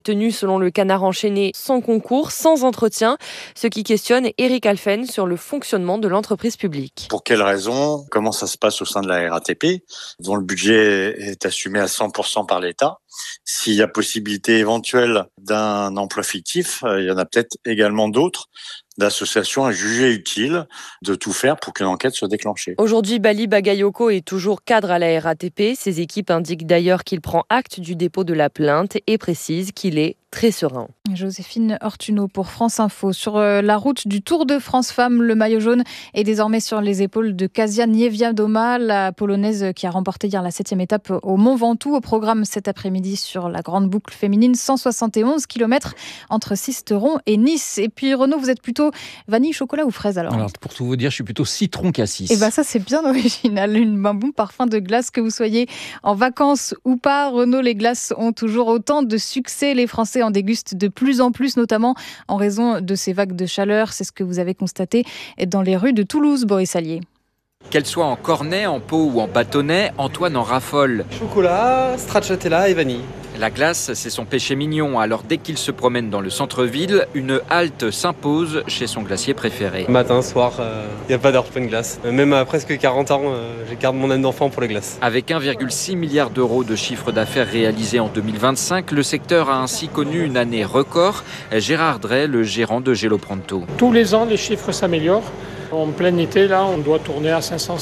Tenu selon le Canard enchaîné sans concours, sans entretien, ce qui questionne Éric Alphen sur le fonctionnement de l'entreprise publique. Pour quelles raisons ? Comment ça se passe au sein de la RATP, dont le budget est assumé à 100% par l'État ? S'il y a possibilité éventuelle d'un emploi fictif, il y en a peut-être également d'autres d'associations à juger utile de tout faire pour qu'une enquête soit déclenchée. Aujourd'hui, Bali Bagayoko est toujours cadre à la RATP. Ses équipes indiquent d'ailleurs qu'il prend acte du dépôt de la plainte et précise qu'il est très serein. Joséphine Ortuno pour France Info. Sur la route du Tour de France Femmes, le maillot jaune est désormais sur les épaules de Kasia Niewiadoma, la polonaise qui a remporté hier la 7e étape au Mont Ventoux. Au programme cet après-midi sur la grande boucle féminine, 171 km entre Sisteron et Nice. Et puis Renaud, vous êtes plutôt vanille, chocolat ou fraise alors ? Pour tout vous dire, je suis plutôt citron cassis. Et ça c'est bien original, un bon parfum de glace, que vous soyez en vacances ou pas. Renaud, les glaces ont toujours autant de succès. Les Français en dégustent de plus en plus, notamment en raison de ces vagues de chaleur. C'est ce que vous avez constaté dans les rues de Toulouse, Boris Allier. Qu'elle soit en cornet, en pot ou en bâtonnet, Antoine en raffole. Chocolat, stracciatella et vanille. La glace, c'est son péché mignon. Alors dès qu'il se promène dans le centre-ville, une halte s'impose chez son glacier préféré. Matin, soir, il n'y a pas d'heure pour une glace. Même à presque 40 ans, je garde mon âme d'enfant pour les glaces. Avec 1,6 milliard d'euros de chiffre d'affaires réalisé en 2025, le secteur a ainsi connu une année record. Gérard Drey, le gérant de Gelopronto. Tous les ans, les chiffres s'améliorent. En plein été, là, on doit tourner à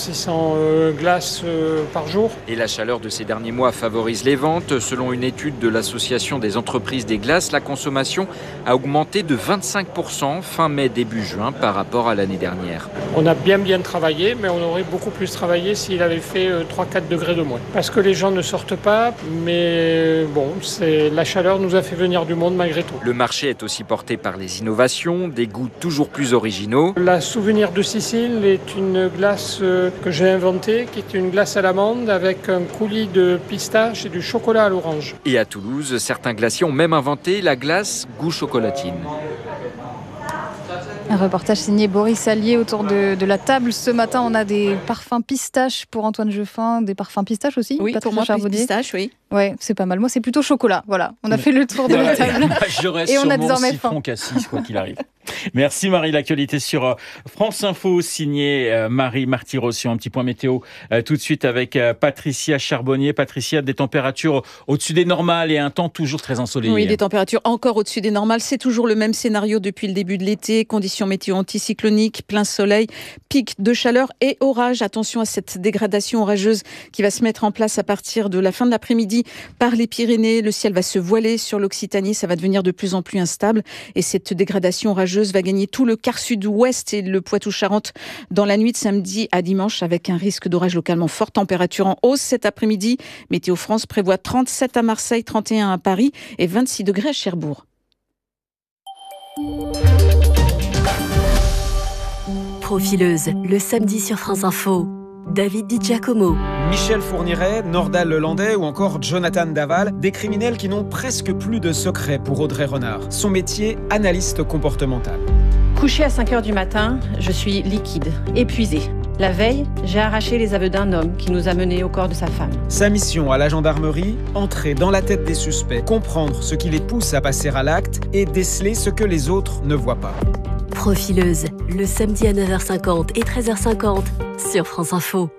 500-600 glaces par jour. Et la chaleur de ces derniers mois favorise les ventes. Selon une étude de l'Association des entreprises des glaces, la consommation a augmenté de 25% fin mai, début juin par rapport à l'année dernière. On a bien travaillé, mais on aurait beaucoup plus travaillé s'il avait fait 3-4 degrés de moins. Parce que les gens ne sortent pas, mais la chaleur nous a fait venir du monde malgré tout. Le marché est aussi porté par les innovations, des goûts toujours plus originaux. La souvenir de Sicile est une glace que j'ai inventée, qui est une glace à l'amande avec un coulis de pistache et du chocolat à l'orange. Et à Toulouse, certains glaciers ont même inventé la glace goût chocolatine. Un reportage signé Boris Allier autour de la table. Ce matin, on a des parfums pistache pour Antoine Geoffrin, des parfums pistache aussi. Oui, pour moi, pistache, oui. Ouais, c'est pas mal. Moi, c'est plutôt chocolat. Voilà, on a fait le tour de la table. Et on a désormais citron cassis, quoi qu'il arrive. Merci Marie, l'actualité sur France Info, signée Marie Marty-Rossian. Un petit point météo tout de suite avec Patricia Charbonnier. Patricia, des températures au-dessus des normales et un temps toujours très ensoleillé. Oui, des températures encore au-dessus des normales. C'est toujours le même scénario depuis le début de l'été. Conditions météo anticycloniques, plein soleil, pic de chaleur et orage. Attention à cette dégradation orageuse qui va se mettre en place à partir de la fin de l'après-midi par les Pyrénées. Le ciel va se voiler sur l'Occitanie. Ça va devenir de plus en plus instable. Et cette dégradation orageuse va gagner tout le quart sud-ouest et le Poitou-Charentes dans la nuit de samedi à dimanche avec un risque d'orage localement fort. Température en hausse cet après-midi. Météo France prévoit 37 à Marseille, 31 à Paris et 26 degrés à Cherbourg. Profileuse, le samedi sur France Info. David Di Giacomo. Michel Fourniret, Nordal Lelandais ou encore Jonathan Daval, des criminels qui n'ont presque plus de secret pour Audrey Renard. Son métier, analyste comportemental. Couché à 5h du matin, je suis liquide, épuisée. La veille, j'ai arraché les aveux d'un homme qui nous a menés au corps de sa femme. Sa mission à la gendarmerie, entrer dans la tête des suspects, comprendre ce qui les pousse à passer à l'acte et déceler ce que les autres ne voient pas. Profileuse, le samedi à 9h50 et 13h50 sur France Info.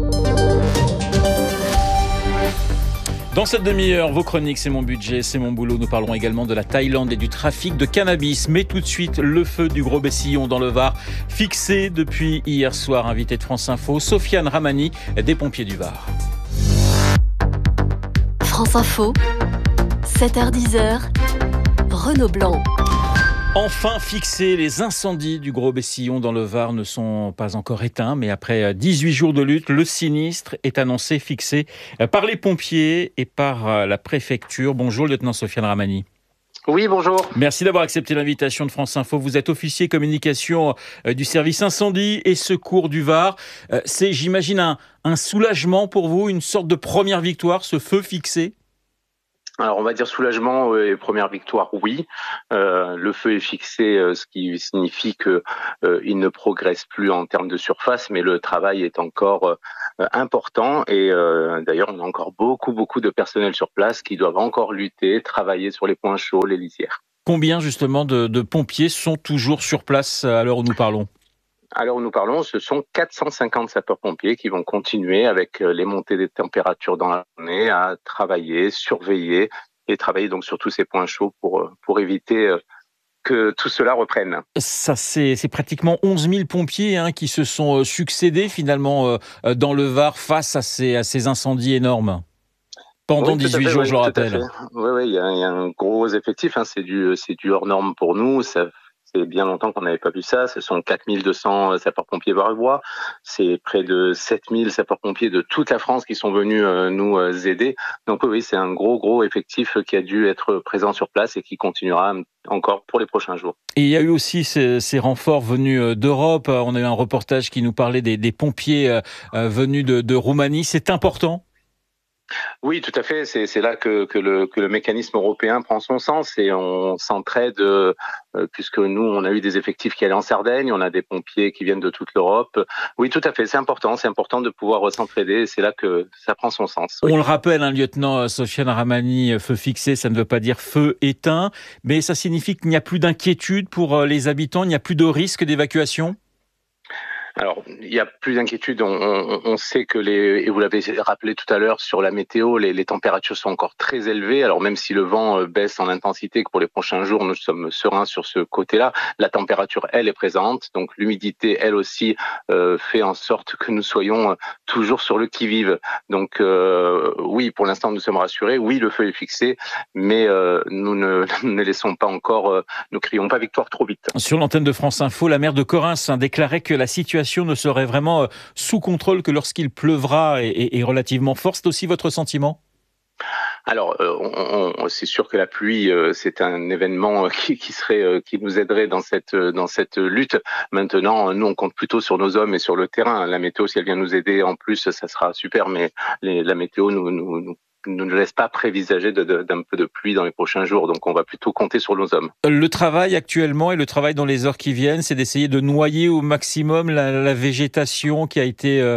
Dans cette demi-heure, vos chroniques, c'est mon budget, c'est mon boulot. Nous parlerons également de la Thaïlande et du trafic de cannabis. Mais tout de suite, le feu du Gros Bessillon dans le Var, fixé depuis hier soir. Invité de France Info, Sofiane Ramani, des pompiers du Var. France Info, 7h-10h, Renaud Blanc. Enfin fixés, les incendies du Gros Bessillon dans le Var ne sont pas encore éteints, mais après 18 jours de lutte, le sinistre est annoncé fixé par les pompiers et par la préfecture. Bonjour, lieutenant Sofiane Ramani. Oui, bonjour. Merci d'avoir accepté l'invitation de France Info. Vous êtes officier communication du service incendie et secours du Var. C'est, j'imagine, un soulagement pour vous, une sorte de première victoire, ce feu fixé ? Alors on va dire soulagement et première victoire, oui. Le feu est fixé, ce qui signifie que il ne progresse plus en termes de surface, mais le travail est encore important. Et d'ailleurs, on a encore beaucoup de personnel sur place qui doivent encore lutter, travailler sur les points chauds, les lisières. Combien justement de pompiers sont toujours sur place à l'heure où nous parlons ? À l'heure où nous parlons, ce sont 450 sapeurs-pompiers qui vont continuer avec les montées des températures dans la journée à travailler, surveiller et travailler donc sur tous ces points chauds pour éviter que tout cela reprenne. Ça, c'est pratiquement 11 000 pompiers qui se sont succédés finalement dans le Var face à ces incendies énormes. Pendant 18 jours, je le rappelle. Oui, il y a un gros effectif. C'est du hors norme pour nous. Ça fait bien longtemps qu'on n'avait pas vu ça. Ce sont 4200 sapeurs-pompiers varois. C'est près de 7000 sapeurs-pompiers de toute la France qui sont venus nous aider. Donc oui, c'est un gros effectif qui a dû être présent sur place et qui continuera encore pour les prochains jours. Et il y a eu aussi ces renforts venus d'Europe. On a eu un reportage qui nous parlait des pompiers venus de Roumanie. C'est important ? Oui, tout à fait. C'est là que le mécanisme européen prend son sens et on s'entraide puisque nous, on a eu des effectifs qui allaient en Sardaigne, on a des pompiers qui viennent de toute l'Europe. Oui, tout à fait. C'est important de pouvoir s'entraider et c'est là que ça prend son sens. Oui. On le rappelle, lieutenant Sofiane Rahmani, feu fixé, ça ne veut pas dire feu éteint, mais ça signifie qu'il n'y a plus d'inquiétude pour les habitants, il n'y a plus de risque d'évacuation ? Alors, il n'y a plus d'inquiétude. On sait que et vous l'avez rappelé tout à l'heure sur la météo, les températures sont encore très élevées. Alors même si le vent baisse en intensité, que pour les prochains jours, nous sommes sereins sur ce côté-là, la température, elle, est présente. Donc l'humidité, elle aussi, fait en sorte que nous soyons toujours sur le qui-vive. Donc oui, pour l'instant, nous sommes rassurés. Oui, le feu est fixé, mais nous ne laissons pas encore, nous crions pas victoire trop vite. Sur l'antenne de France Info, la maire de Correns déclarait que la situation ne serait vraiment sous contrôle que lorsqu'il pleuvra et relativement fort. C'est aussi votre sentiment ? Alors, c'est sûr que la pluie, c'est un événement qui nous aiderait dans cette lutte. Maintenant, nous, on compte plutôt sur nos hommes et sur le terrain. La météo, si elle vient nous aider en plus, ça sera super, mais la météo nous ne laisse pas prévisager d'un peu de pluie dans les prochains jours. Donc, on va plutôt compter sur nos hommes. Le travail actuellement et le travail dans les heures qui viennent, c'est d'essayer de noyer au maximum la végétation qui a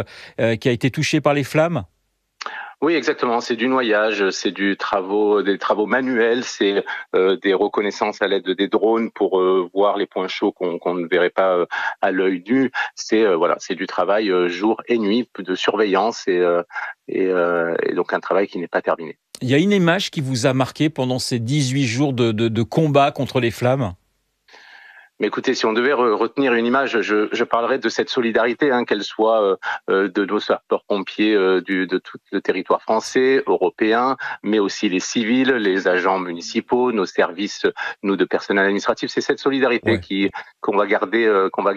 été touchée par les flammes ? Oui, exactement. C'est du noyage, c'est des travaux manuels, c'est des reconnaissances à l'aide des drones pour voir les points chauds qu'on ne verrait pas à l'œil nu. C'est du travail jour et nuit, de surveillance et donc un travail qui n'est pas terminé. Il y a une image qui vous a marqué pendant ces 18 jours de combat contre les flammes ? Mais écoutez, si on devait retenir une image, je parlerais de cette solidarité, qu'elle soit de nos sapeurs-pompiers de tout le territoire français, européen, mais aussi les civils, les agents municipaux, nos services, nous de personnel administratif. C'est cette solidarité qu'on va garder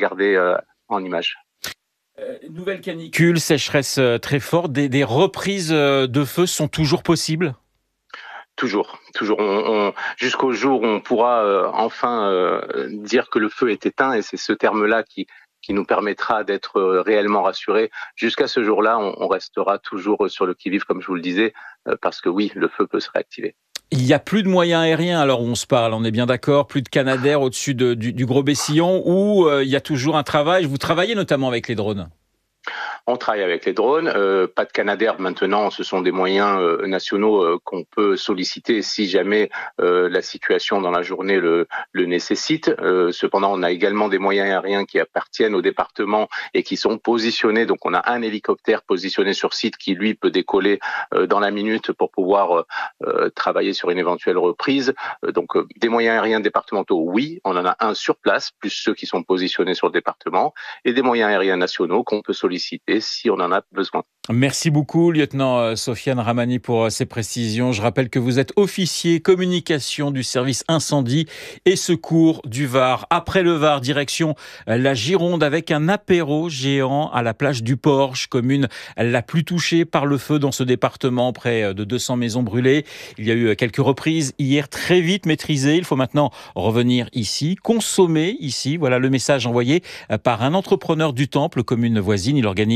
en image. Nouvelle canicule, sécheresse très forte, des reprises de feu sont toujours possibles ? Toujours. Jusqu'au jour où on pourra enfin dire que le feu est éteint, et c'est ce terme-là qui nous permettra d'être réellement rassurés. Jusqu'à ce jour-là, on restera toujours sur le qui-vive, comme je vous le disais, parce que oui, le feu peut se réactiver. Il n'y a plus de moyens aériens, alors on se parle, on est bien d'accord, plus de Canadair au-dessus du Gros Bessillon, où il y a toujours un travail. Vous travaillez notamment avec les drones ? On travaille avec les drones, pas de Canadair maintenant, ce sont des moyens nationaux qu'on peut solliciter si jamais la situation dans la journée le nécessite. Cependant, on a également des moyens aériens qui appartiennent au département et qui sont positionnés. Donc on a un hélicoptère positionné sur site qui lui peut décoller dans la minute pour pouvoir travailler sur une éventuelle reprise. Donc des moyens aériens départementaux, oui, on en a un sur place, plus ceux qui sont positionnés sur le département, et des moyens aériens nationaux qu'on peut solliciter si on en a besoin. Merci beaucoup, lieutenant Sofiane Rahmani, pour ces précisions. Je rappelle que vous êtes officier communication du service incendie et secours du Var. Après le Var, direction la Gironde avec un apéro géant à la plage du Porche, commune la plus touchée par le feu dans ce département, près de 200 maisons brûlées. Il y a eu quelques reprises hier très vite maîtrisées. Il faut maintenant revenir ici, consommer ici. Voilà le message envoyé par un entrepreneur du Temple, commune voisine. Il organise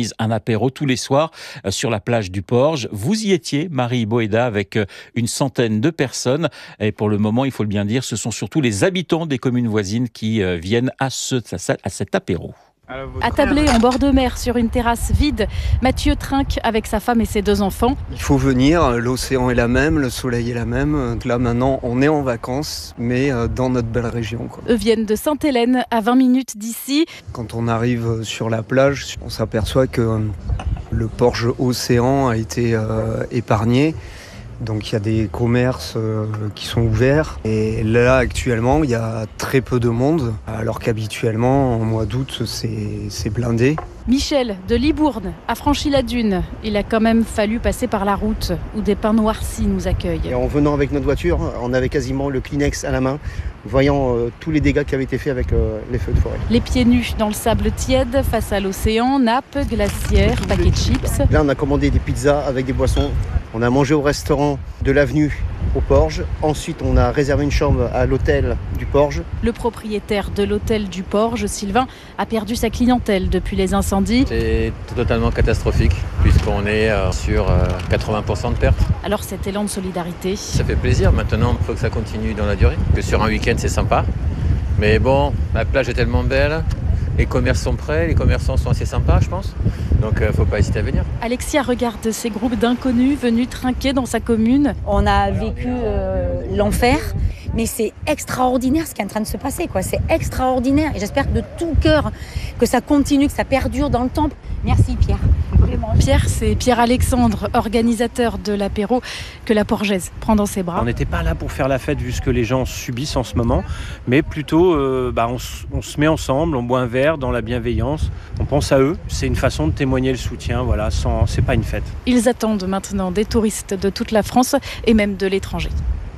organise un apéro tous les soirs sur la plage du Porge. Vous y étiez, Marie Boéda, avec une centaine de personnes. Et pour le moment, il faut le bien dire, ce sont surtout les habitants des communes voisines qui viennent à cet apéro. Attablé en bord de mer sur une terrasse vide, Mathieu trinque avec sa femme et ses 2 enfants. Il faut venir, l'océan est la même, le soleil est la même. Là maintenant on est en vacances, mais dans notre belle région, quoi. Eux viennent de Sainte-Hélène, à 20 minutes d'ici. Quand on arrive sur la plage, on s'aperçoit que le Porge océan a été épargné. Donc il y a des commerces qui sont ouverts et là actuellement il y a très peu de monde alors qu'habituellement en mois d'août c'est blindé. Michel de Libourne a franchi la dune. Il a quand même fallu passer par la route où des pins noircis nous accueillent. Et en venant avec notre voiture, on avait quasiment le Kleenex à la main, voyant tous les dégâts qui avaient été faits avec les feux de forêt. Les pieds nus dans le sable tiède face à l'océan, nappes, glacières, paquets de chips. Là on a commandé des pizzas avec des boissons. On a mangé au restaurant de l'avenue au Porge. Ensuite, on a réservé une chambre à l'hôtel du Porge. Le propriétaire de l'hôtel du Porge, Sylvain, a perdu sa clientèle depuis les incendies. C'est totalement catastrophique puisqu'on est sur 80% de pertes. Alors cet élan de solidarité. Ça fait plaisir. Maintenant, il faut que ça continue dans la durée. Que sur un week-end, c'est sympa. Mais bon, la plage est tellement belle. Les commerces sont prêts, les commerçants sont assez sympas, je pense. Donc, il ne faut pas hésiter à venir. Alexia regarde ces groupes d'inconnus venus trinquer dans sa commune. On a vécu l'enfer, mais c'est extraordinaire ce qui est en train de se passer, quoi. C'est extraordinaire. Et j'espère de tout cœur que ça continue, que ça perdure dans le temps. Merci Pierre. Vraiment. Pierre, c'est Pierre-Alexandre, organisateur de l'apéro que la Porgaise prend dans ses bras. On n'était pas là pour faire la fête vu ce que les gens subissent en ce moment, mais plutôt on se met ensemble, on boit un verre dans la bienveillance, on pense à eux. C'est une façon de témoigner le soutien, voilà, c'est pas une fête. Ils attendent maintenant des touristes de toute la France et même de l'étranger.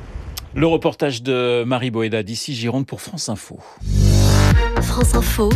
Le reportage de Marie Boéda d'ici Gironde pour France Info. France Info,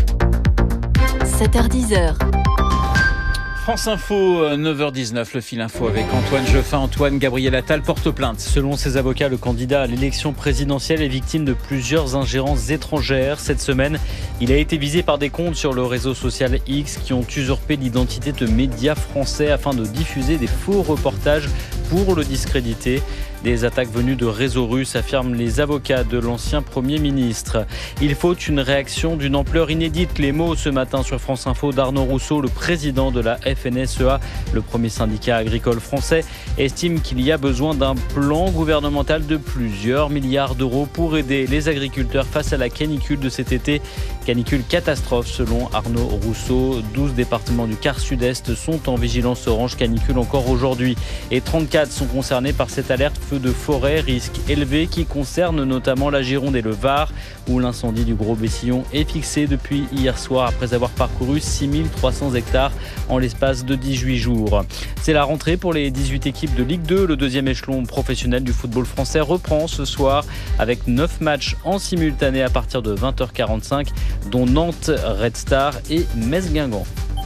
7h-10h. France Info, 9h19, le fil info avec Antoine Jeffin. Antoine, Gabriel Attal porte plainte. Selon ses avocats, le candidat à l'élection présidentielle est victime de plusieurs ingérences étrangères. Cette semaine, il a été visé par des comptes sur le réseau social X qui ont usurpé l'identité de médias français afin de diffuser des faux reportages pour le discréditer. Des attaques venues de réseaux russes, affirment les avocats de l'ancien Premier ministre. Il faut une réaction d'une ampleur inédite. Les mots ce matin sur France Info d'Arnaud Rousseau, le président de la FNSEA, le premier syndicat agricole français, estime qu'il y a besoin d'un plan gouvernemental de plusieurs milliards d'euros pour aider les agriculteurs face à la canicule de cet été. Canicule catastrophe selon Arnaud Rousseau. 12 départements du quart sud-est sont en vigilance orange canicule encore aujourd'hui. Et 34 sont concernés par cette alerte feu de forêt, risque élevé qui concerne notamment la Gironde et le Var, où l'incendie du Gros Bessillon est fixé depuis hier soir après avoir parcouru 6300 hectares en l'espace de 18 jours. C'est la rentrée pour les 18 équipes de Ligue 2. Le deuxième échelon professionnel du football français reprend ce soir avec 9 matchs en simultané à partir de 20h45, dont Nantes, Red Star et Metz-Guingamp.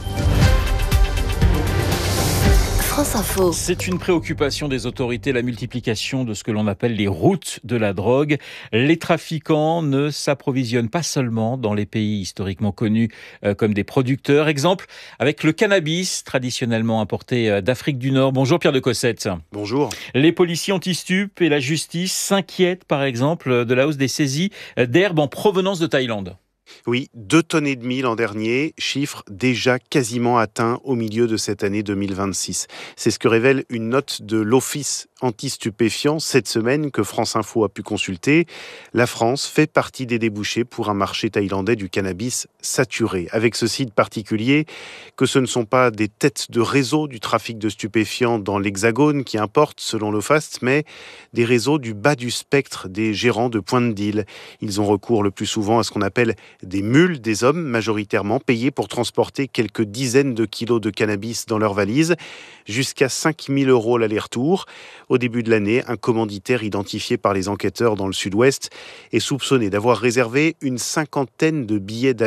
C'est une préoccupation des autorités, la multiplication de ce que l'on appelle les routes de la drogue. Les trafiquants ne s'approvisionnent pas seulement dans les pays historiquement connus comme des producteurs. Exemple avec le cannabis, traditionnellement importé d'Afrique du Nord. Bonjour Pierre de Cossette. Bonjour. Les policiers anti-stup et la justice s'inquiètent par exemple de la hausse des saisies d'herbes en provenance de Thaïlande. Oui, 2,5 tonnes l'an dernier, chiffre déjà quasiment atteint au milieu de cette année 2026. C'est ce que révèle une note de l'Office anti-stupéfiants cette semaine que France Info a pu consulter. La France fait partie des débouchés pour un marché thaïlandais du cannabis saturé. Avec ce site particulier, que ce ne sont pas des têtes de réseau du trafic de stupéfiants dans l'Hexagone qui importent selon l'OFAST, mais des réseaux du bas du spectre, des gérants de points de deal. Ils ont recours le plus souvent à ce qu'on appelle des mules, des hommes majoritairement payés pour transporter quelques dizaines de kilos de cannabis dans leur valise, jusqu'à 5 000 € l'aller-retour. Au début de l'année, un commanditaire identifié par les enquêteurs dans le sud-ouest est soupçonné d'avoir réservé une 50aine de billets d'avion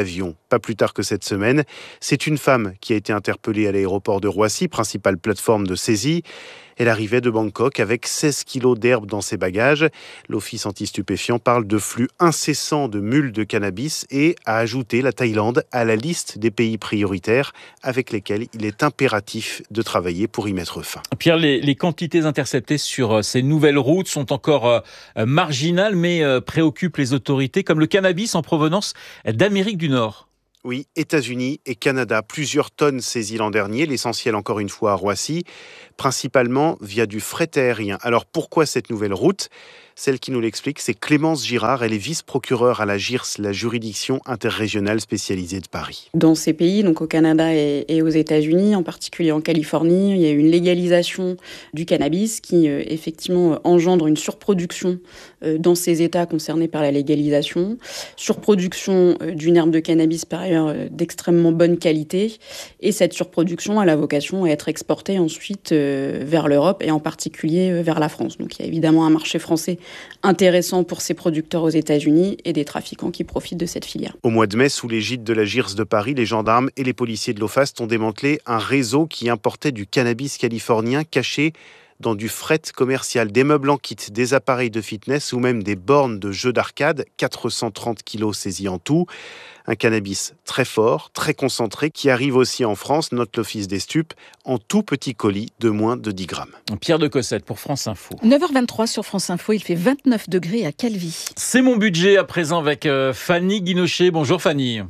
pas plus tard que cette semaine. C'est une femme qui a été interpellée à l'aéroport de Roissy, principale plateforme de saisie. Elle arrivait de Bangkok avec 16 kilos d'herbe dans ses bagages. L'Office anti-stupéfiants parle de flux incessant de mules de cannabis et a ajouté la Thaïlande à la liste des pays prioritaires avec lesquels il est impératif de travailler pour y mettre fin. Pierre, les quantités interceptées sur ces nouvelles routes sont encore marginales mais préoccupent les autorités, comme le cannabis en provenance d'Amérique du Nord. Oui, États-Unis et Canada, plusieurs tonnes saisies l'an dernier, l'essentiel encore une fois à Roissy, principalement via du fret aérien. Alors pourquoi cette nouvelle route ? Celle qui nous l'explique, c'est Clémence Girard. Elle est vice-procureure à la JIRS, la juridiction interrégionale spécialisée de Paris. Dans ces pays, donc au Canada et aux États-Unis, en particulier en Californie, il y a eu une légalisation du cannabis qui effectivement engendre une surproduction dans ces États concernés par la légalisation. Surproduction d'une herbe de cannabis par ailleurs d'extrêmement bonne qualité. Et cette surproduction a la vocation à être exportée ensuite vers l'Europe et en particulier vers la France. Donc il y a évidemment un marché français intéressant pour ces producteurs aux États-Unis et des trafiquants qui profitent de cette filière. Au mois de mai, sous l'égide de la JIRS de Paris, les gendarmes et les policiers de l'OFAST ont démantelé un réseau qui importait du cannabis californien caché dans du fret commercial, des meubles en kit, des appareils de fitness ou même des bornes de jeux d'arcade, 430 kilos saisis en tout. Un cannabis très fort, très concentré, qui arrive aussi en France, note l'Office des stupes, en tout petit colis de moins de 10 grammes. Pierre de Cossette pour France Info. 9h23 sur France Info, il fait 29 degrés à Calvi. C'est mon budget à présent avec Fanny Guinochet. Bonjour Fanny.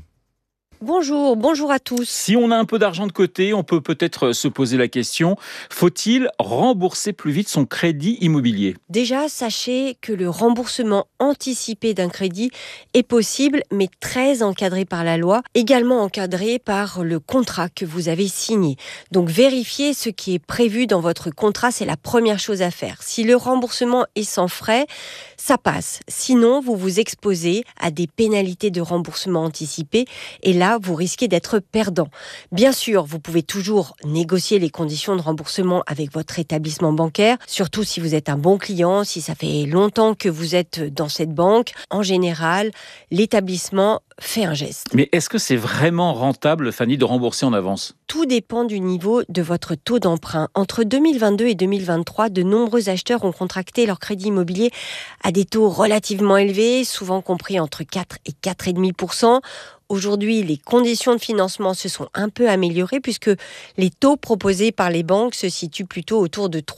Bonjour à tous. Si on a un peu d'argent de côté, on peut peut-être se poser la question, faut-il rembourser plus vite son crédit immobilier ? Déjà, sachez que le remboursement anticipé d'un crédit est possible, mais très encadré par la loi, également encadré par le contrat que vous avez signé. Donc vérifiez ce qui est prévu dans votre contrat, c'est la première chose à faire. Si le remboursement est sans frais, ça passe. Sinon, vous vous exposez à des pénalités de remboursement anticipé et là, vous risquez d'être perdant. Bien sûr, vous pouvez toujours négocier les conditions de remboursement avec votre établissement bancaire, surtout si vous êtes un bon client, si ça fait longtemps que vous êtes dans cette banque. En général, l'établissement fait un geste. Mais est-ce que c'est vraiment rentable, Fanny, de rembourser en avance ? Tout dépend du niveau de votre taux d'emprunt. Entre 2022 et 2023, de nombreux acheteurs ont contracté leur crédit immobilier à des taux relativement élevés, souvent compris entre 4 et 4,5%. Aujourd'hui, les conditions de financement se sont un peu améliorées puisque les taux proposés par les banques se situent plutôt autour de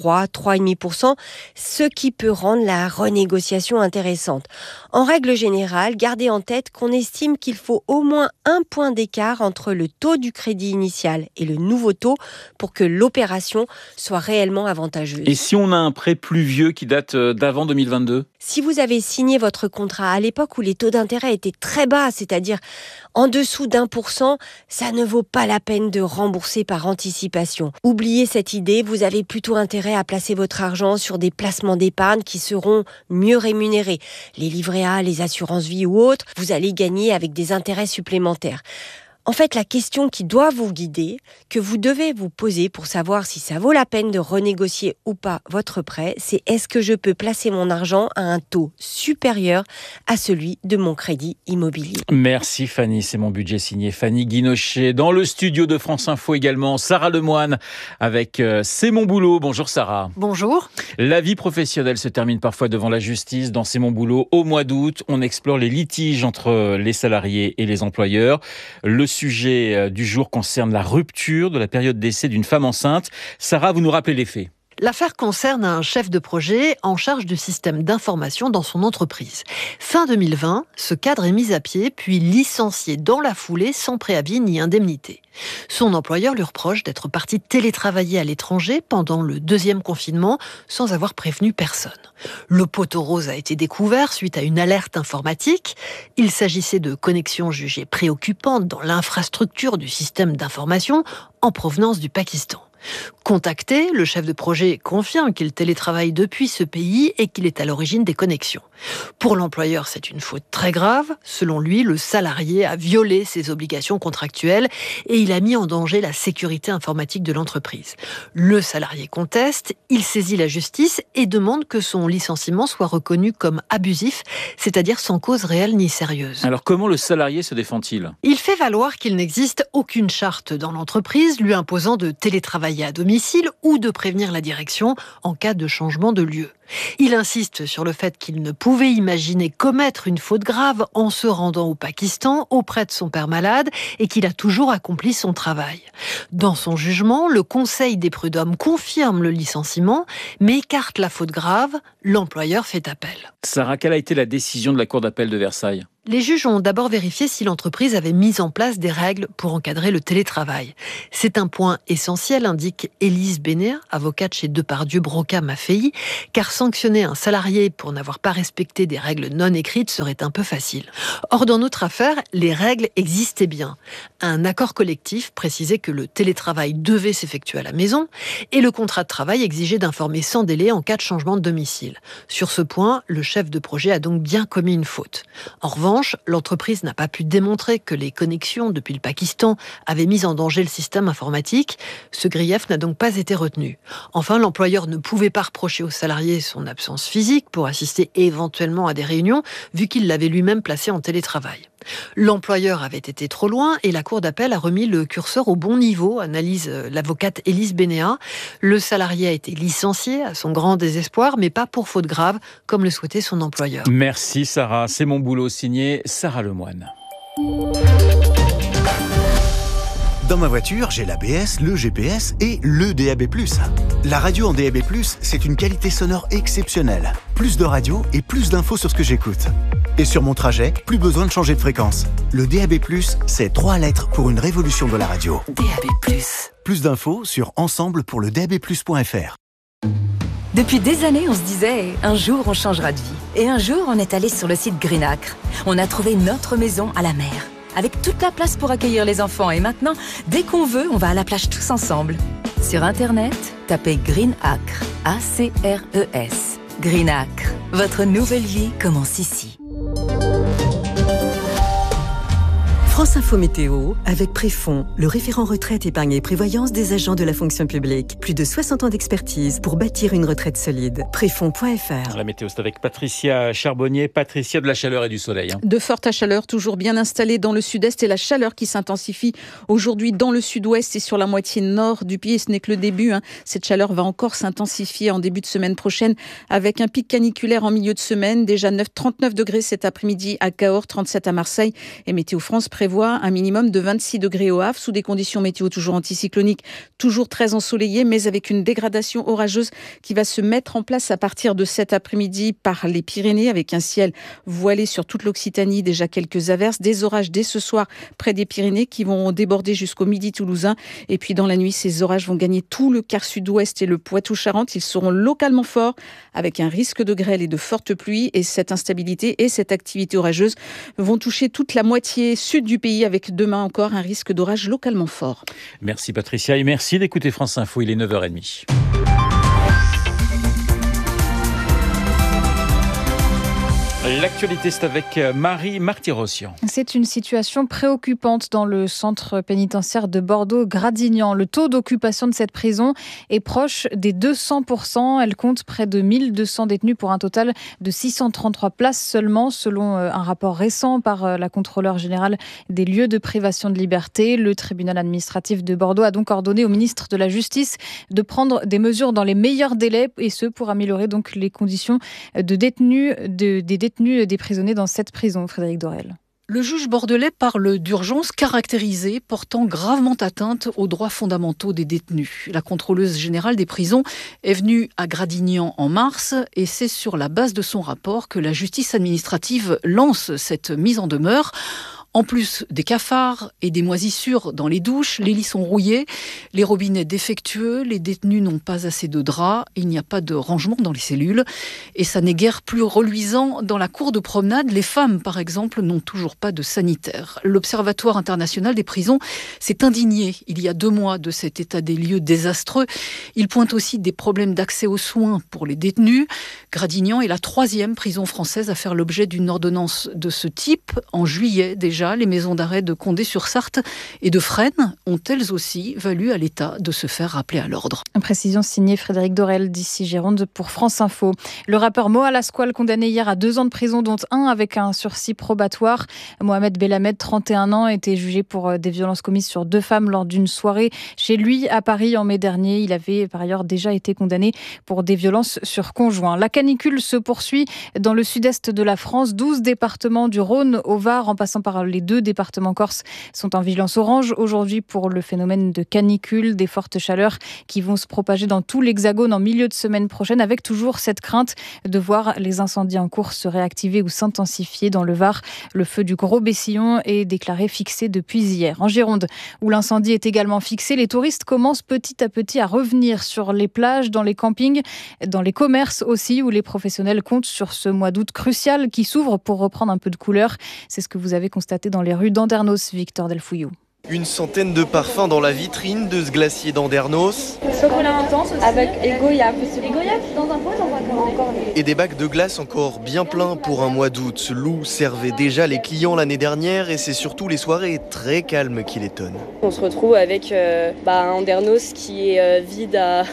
3,5%, ce qui peut rendre la renégociation intéressante. En règle générale, gardez en tête qu'on estime qu'il faut au moins 1 point d'écart entre le taux du crédit initial et le nouveau taux pour que l'opération soit réellement avantageuse. Et si on a un prêt plus vieux qui date d'avant 2022 ? Si vous avez signé votre contrat à l'époque où les taux d'intérêt étaient très bas, c'est-à-dire en dessous d'1%, ça ne vaut pas la peine de rembourser par anticipation. Oubliez cette idée, vous avez plutôt intérêt à placer votre argent sur des placements d'épargne qui seront mieux rémunérés. Les livrets A, les assurances vie ou autres, vous allez gagner avec des intérêts supplémentaires. En fait, la question qui doit vous guider, que vous devez vous poser pour savoir si ça vaut la peine de renégocier ou pas votre prêt, c'est est-ce que je peux placer mon argent à un taux supérieur à celui de mon crédit immobilier. Merci Fanny, c'est mon budget signé Fanny Guinochet. Dans le studio de France Info également, Sarah Lemoine avec C'est mon boulot. Bonjour Sarah. Bonjour. La vie professionnelle se termine parfois devant la justice. Dans C'est mon boulot, au mois d'août, on explore les litiges entre les salariés et les employeurs. Le sujet du jour concerne la rupture de la période d'essai d'une femme enceinte. Sarah, vous nous rappelez les faits. L'affaire concerne un chef de projet en charge du système d'information dans son entreprise. Fin 2020, ce cadre est mis à pied, puis licencié dans la foulée sans préavis ni indemnité. Son employeur lui reproche d'être parti télétravailler à l'étranger pendant le 2e confinement sans avoir prévenu personne. Le poteau rose a été découvert suite à une alerte informatique. Il s'agissait de connexions jugées préoccupantes dans l'infrastructure du système d'information en provenance du Pakistan. Contacté, le chef de projet confirme qu'il télétravaille depuis ce pays et qu'il est à l'origine des connexions. Pour l'employeur, c'est une faute très grave. Selon lui, le salarié a violé ses obligations contractuelles et il a mis en danger la sécurité informatique de l'entreprise. Le salarié conteste, il saisit la justice et demande que son licenciement soit reconnu comme abusif, c'est-à-dire sans cause réelle ni sérieuse. Alors comment le salarié se défend-il ? Il fait valoir qu'il n'existe aucune charte dans l'entreprise lui imposant de télétravailler à domicile ou de prévenir la direction en cas de changement de lieu. Il insiste sur le fait qu'il ne pouvait imaginer commettre une faute grave en se rendant au Pakistan auprès de son père malade et qu'il a toujours accompli son travail. Dans son jugement, le Conseil des prud'hommes confirme le licenciement mais écarte la faute grave. L'employeur fait appel. Sarah, quelle a été la décision de la Cour d'appel de Versailles ? Les juges ont d'abord vérifié si l'entreprise avait mis en place des règles pour encadrer le télétravail. C'est un point essentiel, indique Élise Bénéat, avocate chez Depardieu Broca Maffei, car sanctionner un salarié pour n'avoir pas respecté des règles non écrites serait un peu facile. Or, dans notre affaire, les règles existaient bien. Un accord collectif précisait que le télétravail devait s'effectuer à la maison et le contrat de travail exigeait d'informer sans délai en cas de changement de domicile. Sur ce point, le chef de projet a donc bien commis une faute. En revanche, l'entreprise n'a pas pu démontrer que les connexions depuis le Pakistan avaient mis en danger le système informatique. Ce grief n'a donc pas été retenu. Enfin, l'employeur ne pouvait pas reprocher au salarié son absence physique pour assister éventuellement à des réunions, vu qu'il l'avait lui-même placé en télétravail. L'employeur avait été trop loin et la Cour d'appel a remis le curseur au bon niveau, analyse l'avocate Élise Bénéat. Le salarié a été licencié à son grand désespoir, mais pas pour faute grave, comme le souhaitait son employeur. Merci Sarah, c'est mon boulot, signé Sarah Lemoine. Dans ma voiture, j'ai l'ABS, le GPS et le DAB+. La radio en DAB+, c'est une qualité sonore exceptionnelle. Plus de radio et plus d'infos sur ce que j'écoute. Et sur mon trajet, plus besoin de changer de fréquence. Le DAB+, c'est 3 lettres pour une révolution de la radio. DAB+. Plus d'infos sur ensemble-pour-le-DAB+.fr. Depuis des années, on se disait, un jour on changera de vie. Et un jour, on est allé sur le site Greenacre. On a trouvé notre maison à la mer, avec toute la place pour accueillir les enfants. Et maintenant, dès qu'on veut, on va à la plage tous ensemble. Sur Internet, tapez Greenacre, A-C-R-E-S. Greenacre, votre nouvelle vie commence ici. France Info Météo, avec Préfond, le référent retraite, épargne et prévoyance des agents de la fonction publique. Plus de 60 ans d'expertise pour bâtir une retraite solide. Préfond.fr. La météo, c'est avec Patricia Charbonnier. Patricia, de la chaleur et du soleil. De fortes chaleurs, toujours bien installées dans le sud-est et la chaleur qui s'intensifie aujourd'hui dans le sud-ouest et sur la moitié nord du pays. Ce n'est que le début. Cette chaleur va encore s'intensifier en début de semaine prochaine avec un pic caniculaire en milieu de semaine. Déjà 39 degrés cet après-midi à Cahors, 37 à Marseille. Et Météo France prévoit un minimum de 26 degrés au Havre, sous des conditions météo toujours anticycloniques, toujours très ensoleillées, mais avec une dégradation orageuse qui va se mettre en place à partir de cet après-midi par les Pyrénées, avec un ciel voilé sur toute l'Occitanie, déjà quelques averses, des orages dès ce soir près des Pyrénées qui vont déborder jusqu'au midi toulousain. Et puis dans la nuit, ces orages vont gagner tout le quart sud-ouest et le Poitou-Charentes. Ils seront localement forts, avec un risque de grêle et de fortes pluies. Et cette instabilité et cette activité orageuse vont toucher toute la moitié sud du pays, avec demain encore un risque d'orage localement fort. Merci Patricia et merci d'écouter France Info, il est 9h30. L'actualité, c'est avec Marie Marty-Rossian. C'est une situation préoccupante dans le centre pénitentiaire de Bordeaux-Gradignan. Le taux d'occupation de cette prison est proche des 200%. Elle compte près de 1200 détenus pour un total de 633 places seulement, selon un rapport récent par la contrôleure générale des lieux de privation de liberté. Le tribunal administratif de Bordeaux a donc ordonné au ministre de la Justice de prendre des mesures dans les meilleurs délais, et ce pour améliorer donc les conditions de détenus, des prisonniers dans cette prison. Frédéric Dorel. Le juge bordelais parle d'urgence caractérisée portant gravement atteinte aux droits fondamentaux des détenus. La contrôleuse générale des prisons est venue à Gradignan en mars et c'est sur la base de son rapport que la justice administrative lance cette mise en demeure. En plus des cafards et des moisissures dans les douches, les lits sont rouillés, les robinets défectueux, les détenus n'ont pas assez de draps, il n'y a pas de rangement dans les cellules. Et ça n'est guère plus reluisant dans la cour de promenade. Les femmes, par exemple, n'ont toujours pas de sanitaire. L'Observatoire international des prisons s'est indigné il y a 2 mois de cet état des lieux désastreux. Il pointe aussi des problèmes d'accès aux soins pour les détenus. Gradignan est la 3e prison française à faire l'objet d'une ordonnance de ce type. En juillet déjà, les maisons d'arrêt de Condé-sur-Sarthe et de Fresnes ont elles aussi valu à l'État de se faire rappeler à l'ordre. Précision signée Frédéric Dorel d'ici Gironde pour France Info. Le rappeur Moa Lasquale condamné hier à 2 ans de prison, dont 1 avec un sursis probatoire. Mohamed Belhamed, 31 ans, était jugé pour des violences commises sur 2 femmes lors d'une soirée chez lui à Paris en mai dernier. Il avait par ailleurs déjà été condamné pour des violences sur conjoint. La canicule se poursuit dans le sud-est de la France. 12 départements du Rhône au Var, en passant par les 2 départements corses, sont en vigilance orange aujourd'hui pour le phénomène de canicule. Des fortes chaleurs qui vont se propager dans tout l'Hexagone en milieu de semaine prochaine, avec toujours cette crainte de voir les incendies en cours se réactiver ou s'intensifier. Dans le Var, le feu du Gros Bessillon est déclaré fixé depuis hier. En Gironde, où l'incendie est également fixé, les touristes commencent petit à petit à revenir sur les plages, dans les campings, dans les commerces aussi, où les professionnels comptent sur ce mois d'août crucial qui s'ouvre pour reprendre un peu de couleur. C'est ce que vous avez constaté dans les rues d'Andernos, Victor Delfouillou. Une centaine de parfums dans la vitrine de ce glacier d'Andernos. Chocolat intense aussi. Avec Egoya. Egoya dans un pot, j'en vois encore. Et des bacs de glace encore bien pleins pour un mois d'août. Lou servait déjà les clients l'année dernière et c'est surtout les soirées très calmes qui l'étonnent. On se retrouve avec un Andernos qui est vide à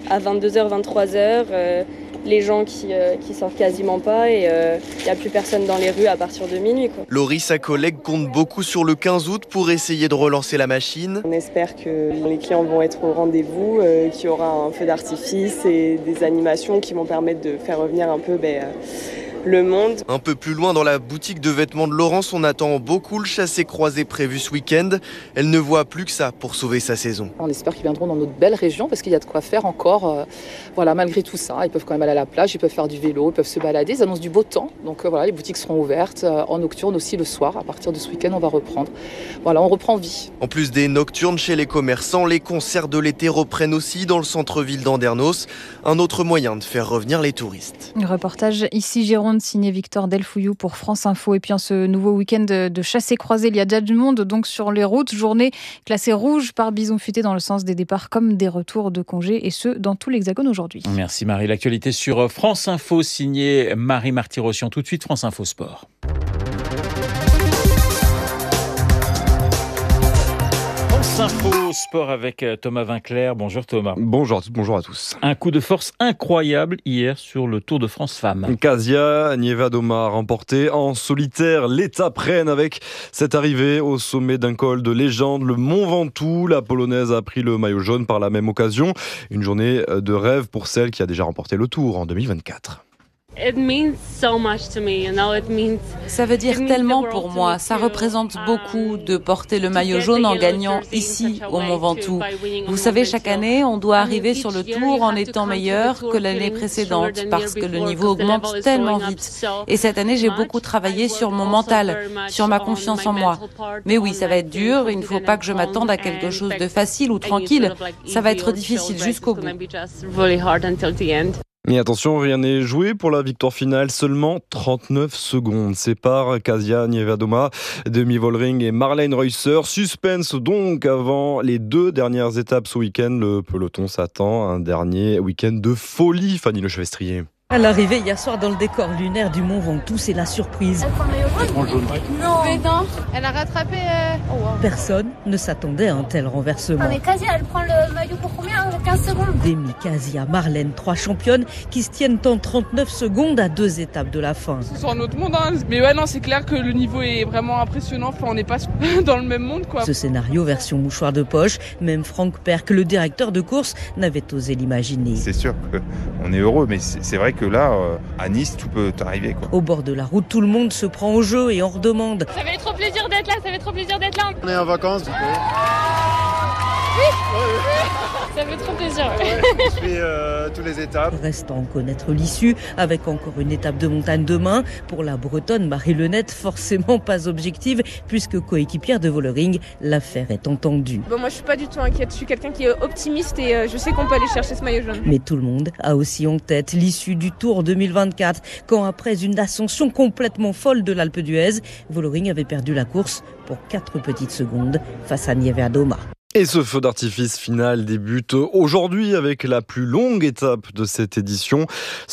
22h, 23h. Les gens qui sortent quasiment pas et il n'y a plus personne dans les rues à partir de minuit. Laurie, sa collègue, compte beaucoup sur le 15 août pour essayer de relancer la machine. On espère que les clients vont être au rendez-vous, qu'il y aura un feu d'artifice et des animations qui vont permettre de faire revenir un peu le monde. Un peu plus loin dans la boutique de vêtements de Laurence, on attend beaucoup le chassé-croisé prévu ce week-end. Elle ne voit plus que ça pour sauver sa saison. On espère qu'ils viendront dans notre belle région parce qu'il y a de quoi faire encore. Malgré tout ça, ils peuvent quand même aller à la plage, ils peuvent faire du vélo, ils peuvent se balader. Ils annoncent du beau temps. Donc les boutiques seront ouvertes en nocturne aussi le soir. À partir de ce week-end, on va reprendre. On reprend vie. En plus des nocturnes chez les commerçants, les concerts de l'été reprennent aussi dans le centre-ville d'Andernos. Un autre moyen de faire revenir les touristes. Reportage ici Gironde signé Victor Delfouillou pour France Info. Et puis en ce nouveau week-end de chassé-croisé, il y a déjà du monde donc sur les routes. Journée classée rouge par Bison Futé dans le sens des départs comme des retours de congés, et ce dans tout l'Hexagone aujourd'hui. Merci Marie. L'actualité sur France Info signée Marie Marty-Rossian. Tout de suite France Info Sport. Info Sport avec Thomas Vinclair. Bonjour Thomas. Bonjour à toutes, bonjour à tous. Un coup de force incroyable hier sur le Tour de France Femmes. Kasia Niewiadoma a remporté en solitaire l'étape reine avec cette arrivée au sommet d'un col de légende, le Mont Ventoux. La Polonaise a pris le maillot jaune par la même occasion. Une journée de rêve pour celle qui a déjà remporté le Tour en 2024. Ça veut dire tellement pour moi. Ça représente beaucoup de porter le maillot jaune en gagnant ici au Mont Ventoux. Vous savez, chaque année, on doit arriver sur le Tour en étant meilleur que l'année précédente parce que le niveau augmente tellement vite. Et cette année, j'ai beaucoup travaillé sur mon mental, sur ma confiance en moi. Mais oui, ça va être dur. Il ne faut pas que je m'attende à quelque chose de facile ou tranquille. Ça va être difficile jusqu'au bout. Mais attention, rien n'est joué pour la victoire finale. Seulement 39 secondes séparent Kasia Niewiadoma, Demi Vollering et Marlene Reusser. Suspense donc avant les 2 dernières étapes ce week-end. Le peloton s'attend à un dernier week-end de folie, Fanny Lechevestrier. À l'arrivée hier soir dans le décor lunaire du Mont Ventoux, c'est la surprise. Non, elle a rattrapé. Personne ne s'attendait à un tel renversement. Mais Kasia, elle prend le maillot pour combien? 15 secondes. Demi, Kasia, Marlene, 3 championnes qui se tiennent en 39 secondes à 2 étapes de la fin. C'est un autre monde, hein. Mais ouais, non, c'est clair que le niveau est vraiment impressionnant. Enfin, on n'est pas dans le même monde, quoi. Ce scénario version mouchoir de poche, même Franck Perck, le directeur de course, n'avait osé l'imaginer. C'est sûr qu'on est heureux, mais c'est vrai que là, à Nice, tout peut arriver, quoi. Au bord de la route, tout le monde se prend au jeu et en redemande. Ça fait trop plaisir d'être là, On est en vacances. Ça fait trop plaisir. Je fais toutes les étapes. Reste à en connaître l'issue, avec encore une étape de montagne demain. Pour la Bretonne, Marie Lenette, forcément pas objective, puisque coéquipière de Vollering, l'affaire est entendue. Bon, moi, je suis pas du tout inquiète. Je suis quelqu'un qui est optimiste et je sais qu'on peut aller chercher ce maillot jaune. Mais tout le monde a aussi en tête l'issue du Tour 2024, quand après une ascension complètement folle de l'Alpe d'Huez, Vollering avait perdu la course pour 4 petites secondes face à Nieve Adoma. Et ce feu d'artifice final débute aujourd'hui avec la plus longue étape de cette édition.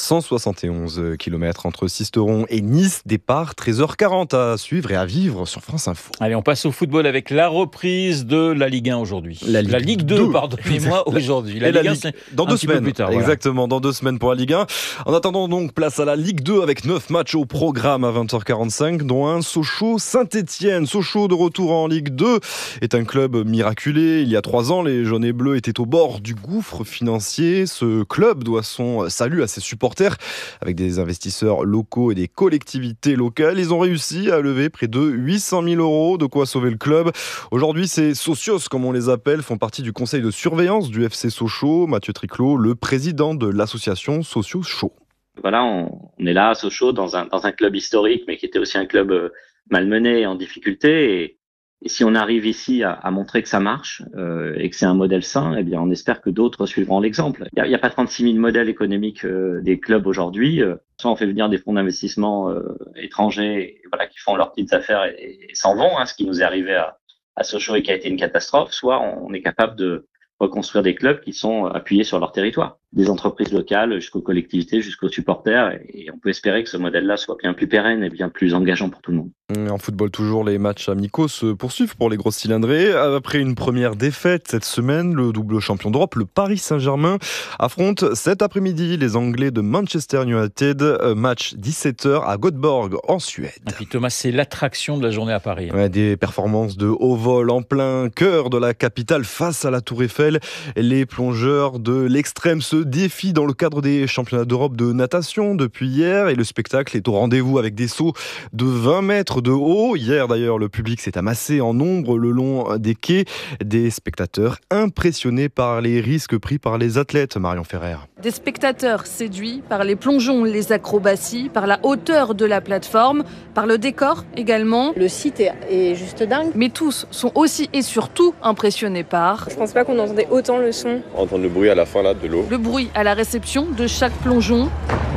171 km entre Sisteron et Nice. Départ 13h40 à suivre et à vivre sur France Info. Allez, on passe au football avec la reprise de la Ligue 1 aujourd'hui. La Ligue 2, pardonnez-moi, aujourd'hui. La Ligue 1, c'est dans 2 semaines. Plus tard, exactement, dans 2 semaines pour la Ligue 1. En attendant donc, place à la Ligue 2 avec 9 matchs au programme à 20h45, dont un Sochaux-Saint-Etienne. Sochaux de retour en Ligue 2 est un club miraculé. Il y a 3 ans, les jaunes et bleus étaient au bord du gouffre financier. Ce club doit son salut à ses supporters. Avec des investisseurs locaux et des collectivités locales, ils ont réussi à lever près de 800 000 €, de quoi sauver le club. Aujourd'hui, ces socios, comme on les appelle, font partie du conseil de surveillance du FC Sochaux. Mathieu Triclot, le président de l'association Socios Chaux. Voilà, on est là à Sochaux dans un club historique, mais qui était aussi un club malmené et en difficulté. Et si on arrive ici à montrer que ça marche et que c'est un modèle sain, eh bien, on espère que d'autres suivront l'exemple. Il n'y a pas 36 000 modèles économiques des clubs aujourd'hui. Soit on fait venir des fonds d'investissement étrangers, voilà, qui font leurs petites affaires et s'en vont, ce qui nous est arrivé à Sochaux et qui a été une catastrophe. Soit on est capable de reconstruire des clubs qui sont appuyés sur leur territoire, des entreprises locales jusqu'aux collectivités, jusqu'aux supporters, et on peut espérer que ce modèle-là soit bien plus pérenne et bien plus engageant pour tout le monde. En football toujours, les matchs amicaux se poursuivent pour les grosses cylindrées. Après une première défaite cette semaine, le double champion d'Europe, le Paris Saint-Germain, affronte cet après-midi les Anglais de Manchester United, match 17h à Göteborg en Suède. Et puis Thomas, c'est l'attraction de la journée à Paris. Ouais, des performances de haut vol en plein cœur de la capitale face à la Tour Eiffel. Les plongeurs de l'extrême se défient dans le cadre des championnats d'Europe de natation depuis hier et le spectacle est au rendez-vous avec des sauts de 20 mètres de haut. Hier d'ailleurs, le public s'est amassé en nombre le long des quais. Des spectateurs impressionnés par les risques pris par les athlètes. Marion Ferrer. Des spectateurs séduits par les plongeons, les acrobaties, par la hauteur de la plateforme, par le décor également. Le site est juste dingue. Mais tous sont aussi et surtout impressionnés par... Je pense pas qu'on entendait autant le son. Entendre le bruit à la fin là, de l'eau. Le bruit à la réception de chaque plongeon.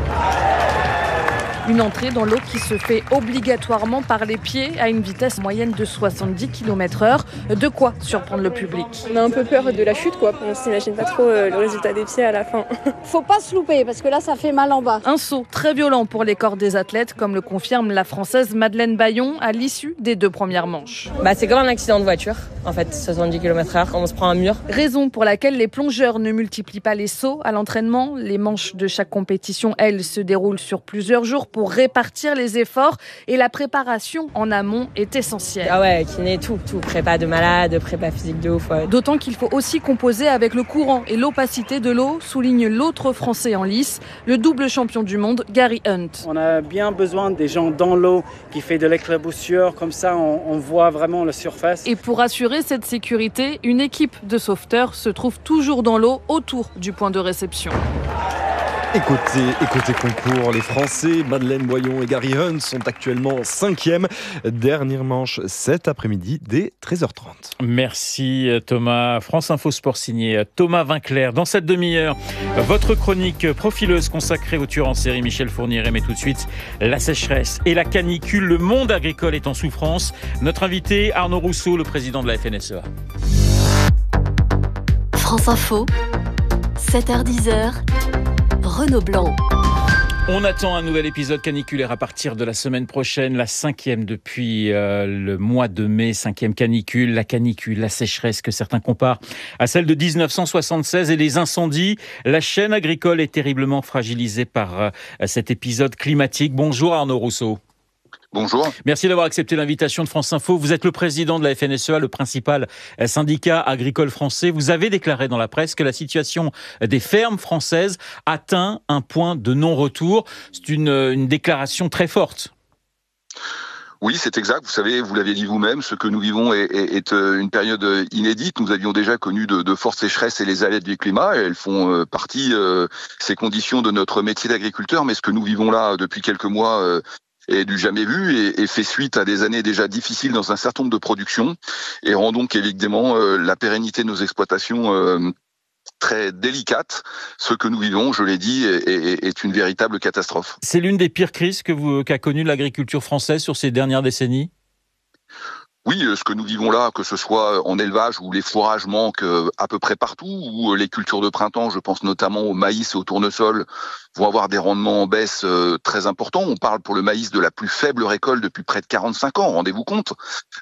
Une entrée dans l'eau qui se fait obligatoirement par les pieds à une vitesse moyenne de 70 km/h. De quoi surprendre le public. On a un peu peur de la chute, quoi. On s'imagine pas trop le résultat des pieds à la fin. Faut pas se louper parce que là, ça fait mal en bas. Un saut très violent pour les corps des athlètes, comme le confirme la Française Madeleine Bayon à l'issue des 2 premières manches. C'est comme un accident de voiture, en fait, 70 km/h, on se prend un mur. Raison pour laquelle les plongeurs ne multiplient pas les sauts à l'entraînement. Les manches de chaque compétition, elles, se déroulent sur plusieurs jours pour répartir les efforts et la préparation en amont est essentielle. Ah ouais, kiné, tout, prépa de malade, prépa physique de ouf. Ouais. D'autant qu'il faut aussi composer avec le courant et l'opacité de l'eau, souligne l'autre Français en lice, le double champion du monde, Gary Hunt. On a bien besoin des gens dans l'eau qui fait de l'éclaboussure, comme ça on voit vraiment la surface. Et pour assurer cette sécurité, une équipe de sauveteurs se trouve toujours dans l'eau autour du point de réception. Et côté concours, les Français, Madeleine Boyon et Gary Hunt sont actuellement 5e. Dernière manche cet après-midi dès 13h30. Merci Thomas. France Info Sport signé Thomas Vinclair. Dans cette demi-heure, votre chronique profileuse consacrée au tueur en série Michel Fourniret. Mais tout de suite, la sécheresse et la canicule. Le monde agricole est en souffrance. Notre invité, Arnaud Rousseau, le président de la FNSEA. France Info, 7h-10h. Renaud Blanc. On attend un nouvel épisode caniculaire à partir de la semaine prochaine, la 5e depuis le mois de mai, 5e canicule, la sécheresse que certains comparent à celle de 1976 et les incendies. La chaîne agricole est terriblement fragilisée par cet épisode climatique. Bonjour Arnaud Rousseau. Bonjour. Merci d'avoir accepté l'invitation de France Info. Vous êtes le président de la FNSEA, le principal syndicat agricole français. Vous avez déclaré dans la presse que la situation des fermes françaises atteint un point de non-retour. C'est une déclaration très forte. Oui, c'est exact. Vous savez, vous l'avez dit vous-même, ce que nous vivons est une période inédite. Nous avions déjà connu de fortes sécheresses et les aléas du climat. Et elles font partie, ces conditions, de notre métier d'agriculteur. Mais ce que nous vivons là depuis quelques mois est du jamais vu et fait suite à des années déjà difficiles dans un certain nombre de productions et rend donc évidemment la pérennité de nos exploitations très délicate. Ce que nous vivons, je l'ai dit, est une véritable catastrophe. C'est l'une des pires crises qu'a connue l'agriculture française sur ces dernières décennies ? Oui, ce que nous vivons là, que ce soit en élevage où les fourrages manquent à peu près partout, ou les cultures de printemps, je pense notamment au maïs et au tournesol, vont avoir des rendements en baisse très importants. On parle pour le maïs de la plus faible récolte depuis près de 45 ans, rendez-vous compte.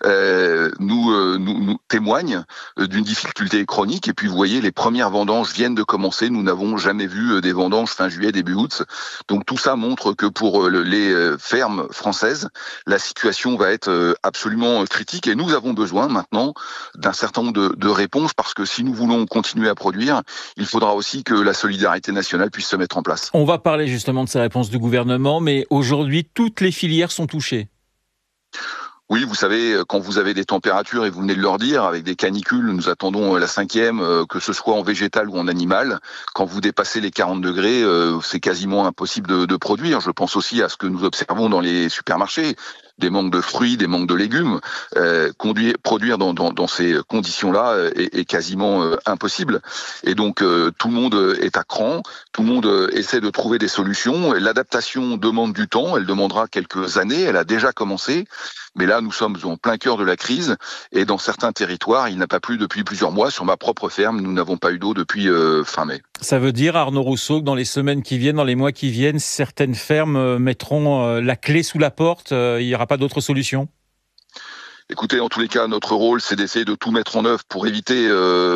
Nous témoigne d'une difficulté chronique. Et puis vous voyez, les premières vendanges viennent de commencer. Nous n'avons jamais vu des vendanges fin juillet, début août. Donc tout ça montre que pour les fermes françaises, la situation va être absolument critique. Et nous avons besoin maintenant d'un certain nombre de réponses, parce que si nous voulons continuer à produire, il faudra aussi que la solidarité nationale puisse se mettre en place. On va parler justement de ces réponses du gouvernement, mais aujourd'hui, toutes les filières sont touchées. Oui, vous savez, quand vous avez des températures, et vous venez de leur dire, avec des canicules, nous attendons la 5e, que ce soit en végétal ou en animal. Quand vous dépassez les 40 degrés, c'est quasiment impossible de produire. Je pense aussi à ce que nous observons dans les supermarchés. Des manques de fruits, des manques de légumes. Produire dans ces conditions-là est quasiment impossible. Et donc, tout le monde est à cran, tout le monde essaie de trouver des solutions. L'adaptation demande du temps, elle demandera quelques années, elle a déjà commencé. Mais là, nous sommes en plein cœur de la crise. Et dans certains territoires, il n'a pas plu depuis plusieurs mois. Sur ma propre ferme, nous n'avons pas eu d'eau depuis fin mai. Ça veut dire, Arnaud Rousseau, que dans les semaines qui viennent, dans les mois qui viennent, certaines fermes mettront la clé sous la porte. Il n'y aura pas d'autre solution ? Écoutez, en tous les cas, notre rôle, c'est d'essayer de tout mettre en œuvre pour éviter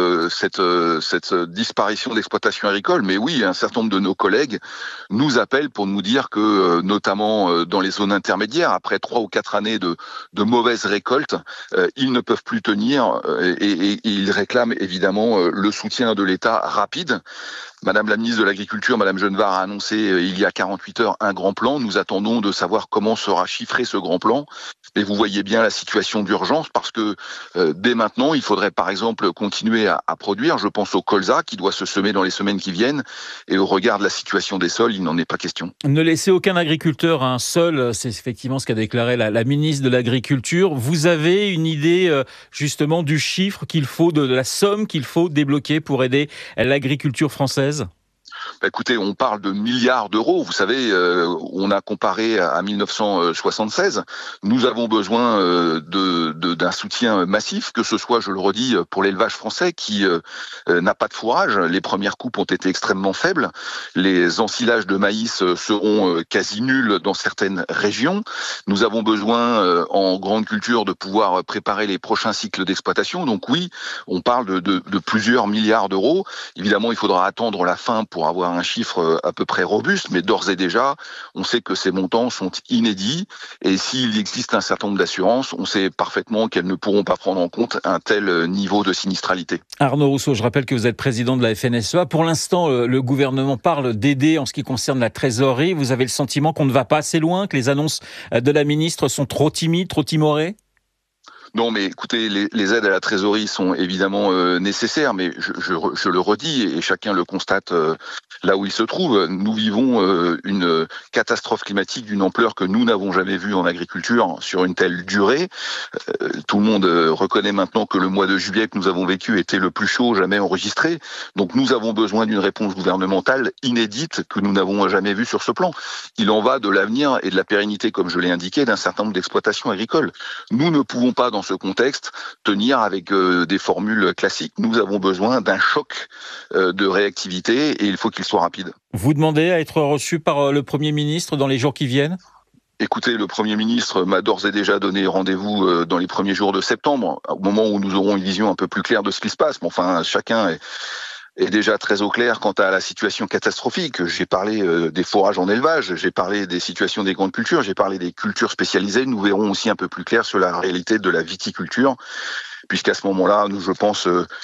cette disparition d'exploitation agricole. Mais oui, un certain nombre de nos collègues nous appellent pour nous dire que, notamment dans les zones intermédiaires, après 3 ou 4 années de mauvaises récoltes, ils ne peuvent plus tenir et ils réclament évidemment le soutien de l'État rapide. Madame la ministre de l'Agriculture, Madame Genevard, a annoncé il y a 48 heures un grand plan. Nous attendons de savoir comment sera chiffré ce grand plan. Et vous voyez bien la situation d'urgence, parce que dès maintenant, il faudrait par exemple continuer à produire. Je pense au colza qui doit se semer dans les semaines qui viennent. Et au regard de la situation des sols, il n'en est pas question. Ne laissez aucun agriculteur seul, c'est effectivement ce qu'a déclaré la ministre de l'Agriculture. Vous avez une idée justement du chiffre qu'il faut, de la somme qu'il faut débloquer pour aider l'agriculture française ? Écoutez, on parle de milliards d'euros. Vous savez, on a comparé à 1976. Nous avons besoin d'un soutien massif, que ce soit, je le redis, pour l'élevage français qui n'a pas de fourrage. Les premières coupes ont été extrêmement faibles. Les ensilages de maïs seront quasi nuls dans certaines régions. Nous avons besoin, en grande culture, de pouvoir préparer les prochains cycles d'exploitation. Donc oui, on parle de plusieurs milliards d'euros. Évidemment, il faudra attendre la fin pour avoir un chiffre à peu près robuste, mais d'ores et déjà, on sait que ces montants sont inédits, et s'il existe un certain nombre d'assurances, on sait parfaitement qu'elles ne pourront pas prendre en compte un tel niveau de sinistralité. Arnaud Rousseau, je rappelle que vous êtes président de la FNSEA. Pour l'instant, le gouvernement parle d'aider en ce qui concerne la trésorerie. Vous avez le sentiment qu'on ne va pas assez loin, que les annonces de la ministre sont trop timides, trop timorées ? Non, mais écoutez, les aides à la trésorerie sont évidemment nécessaires, mais je le redis, et chacun le constate là où il se trouve. Nous vivons une catastrophe climatique d'une ampleur que nous n'avons jamais vue en agriculture sur une telle durée. Tout le monde reconnaît maintenant que le mois de juillet que nous avons vécu était le plus chaud jamais enregistré. Donc nous avons besoin d'une réponse gouvernementale inédite que nous n'avons jamais vue sur ce plan. Il en va de l'avenir et de la pérennité, comme je l'ai indiqué, d'un certain nombre d'exploitations agricoles. Nous ne pouvons pas, dans ce contexte, tenir avec des formules classiques. Nous avons besoin d'un choc de réactivité, et il faut qu'il soit rapide. Vous demandez à être reçu par le Premier ministre dans les jours qui viennent ? Écoutez, le Premier ministre m'a d'ores et déjà donné rendez-vous dans les premiers jours de septembre, au moment où nous aurons une vision un peu plus claire de ce qui se passe. Mais enfin, chacun est déjà très au clair quant à la situation catastrophique. J'ai parlé des fourrages en élevage, j'ai parlé des situations des grandes cultures, j'ai parlé des cultures spécialisées. Nous verrons aussi un peu plus clair sur la réalité de la viticulture, puisqu'à ce moment-là, je pense,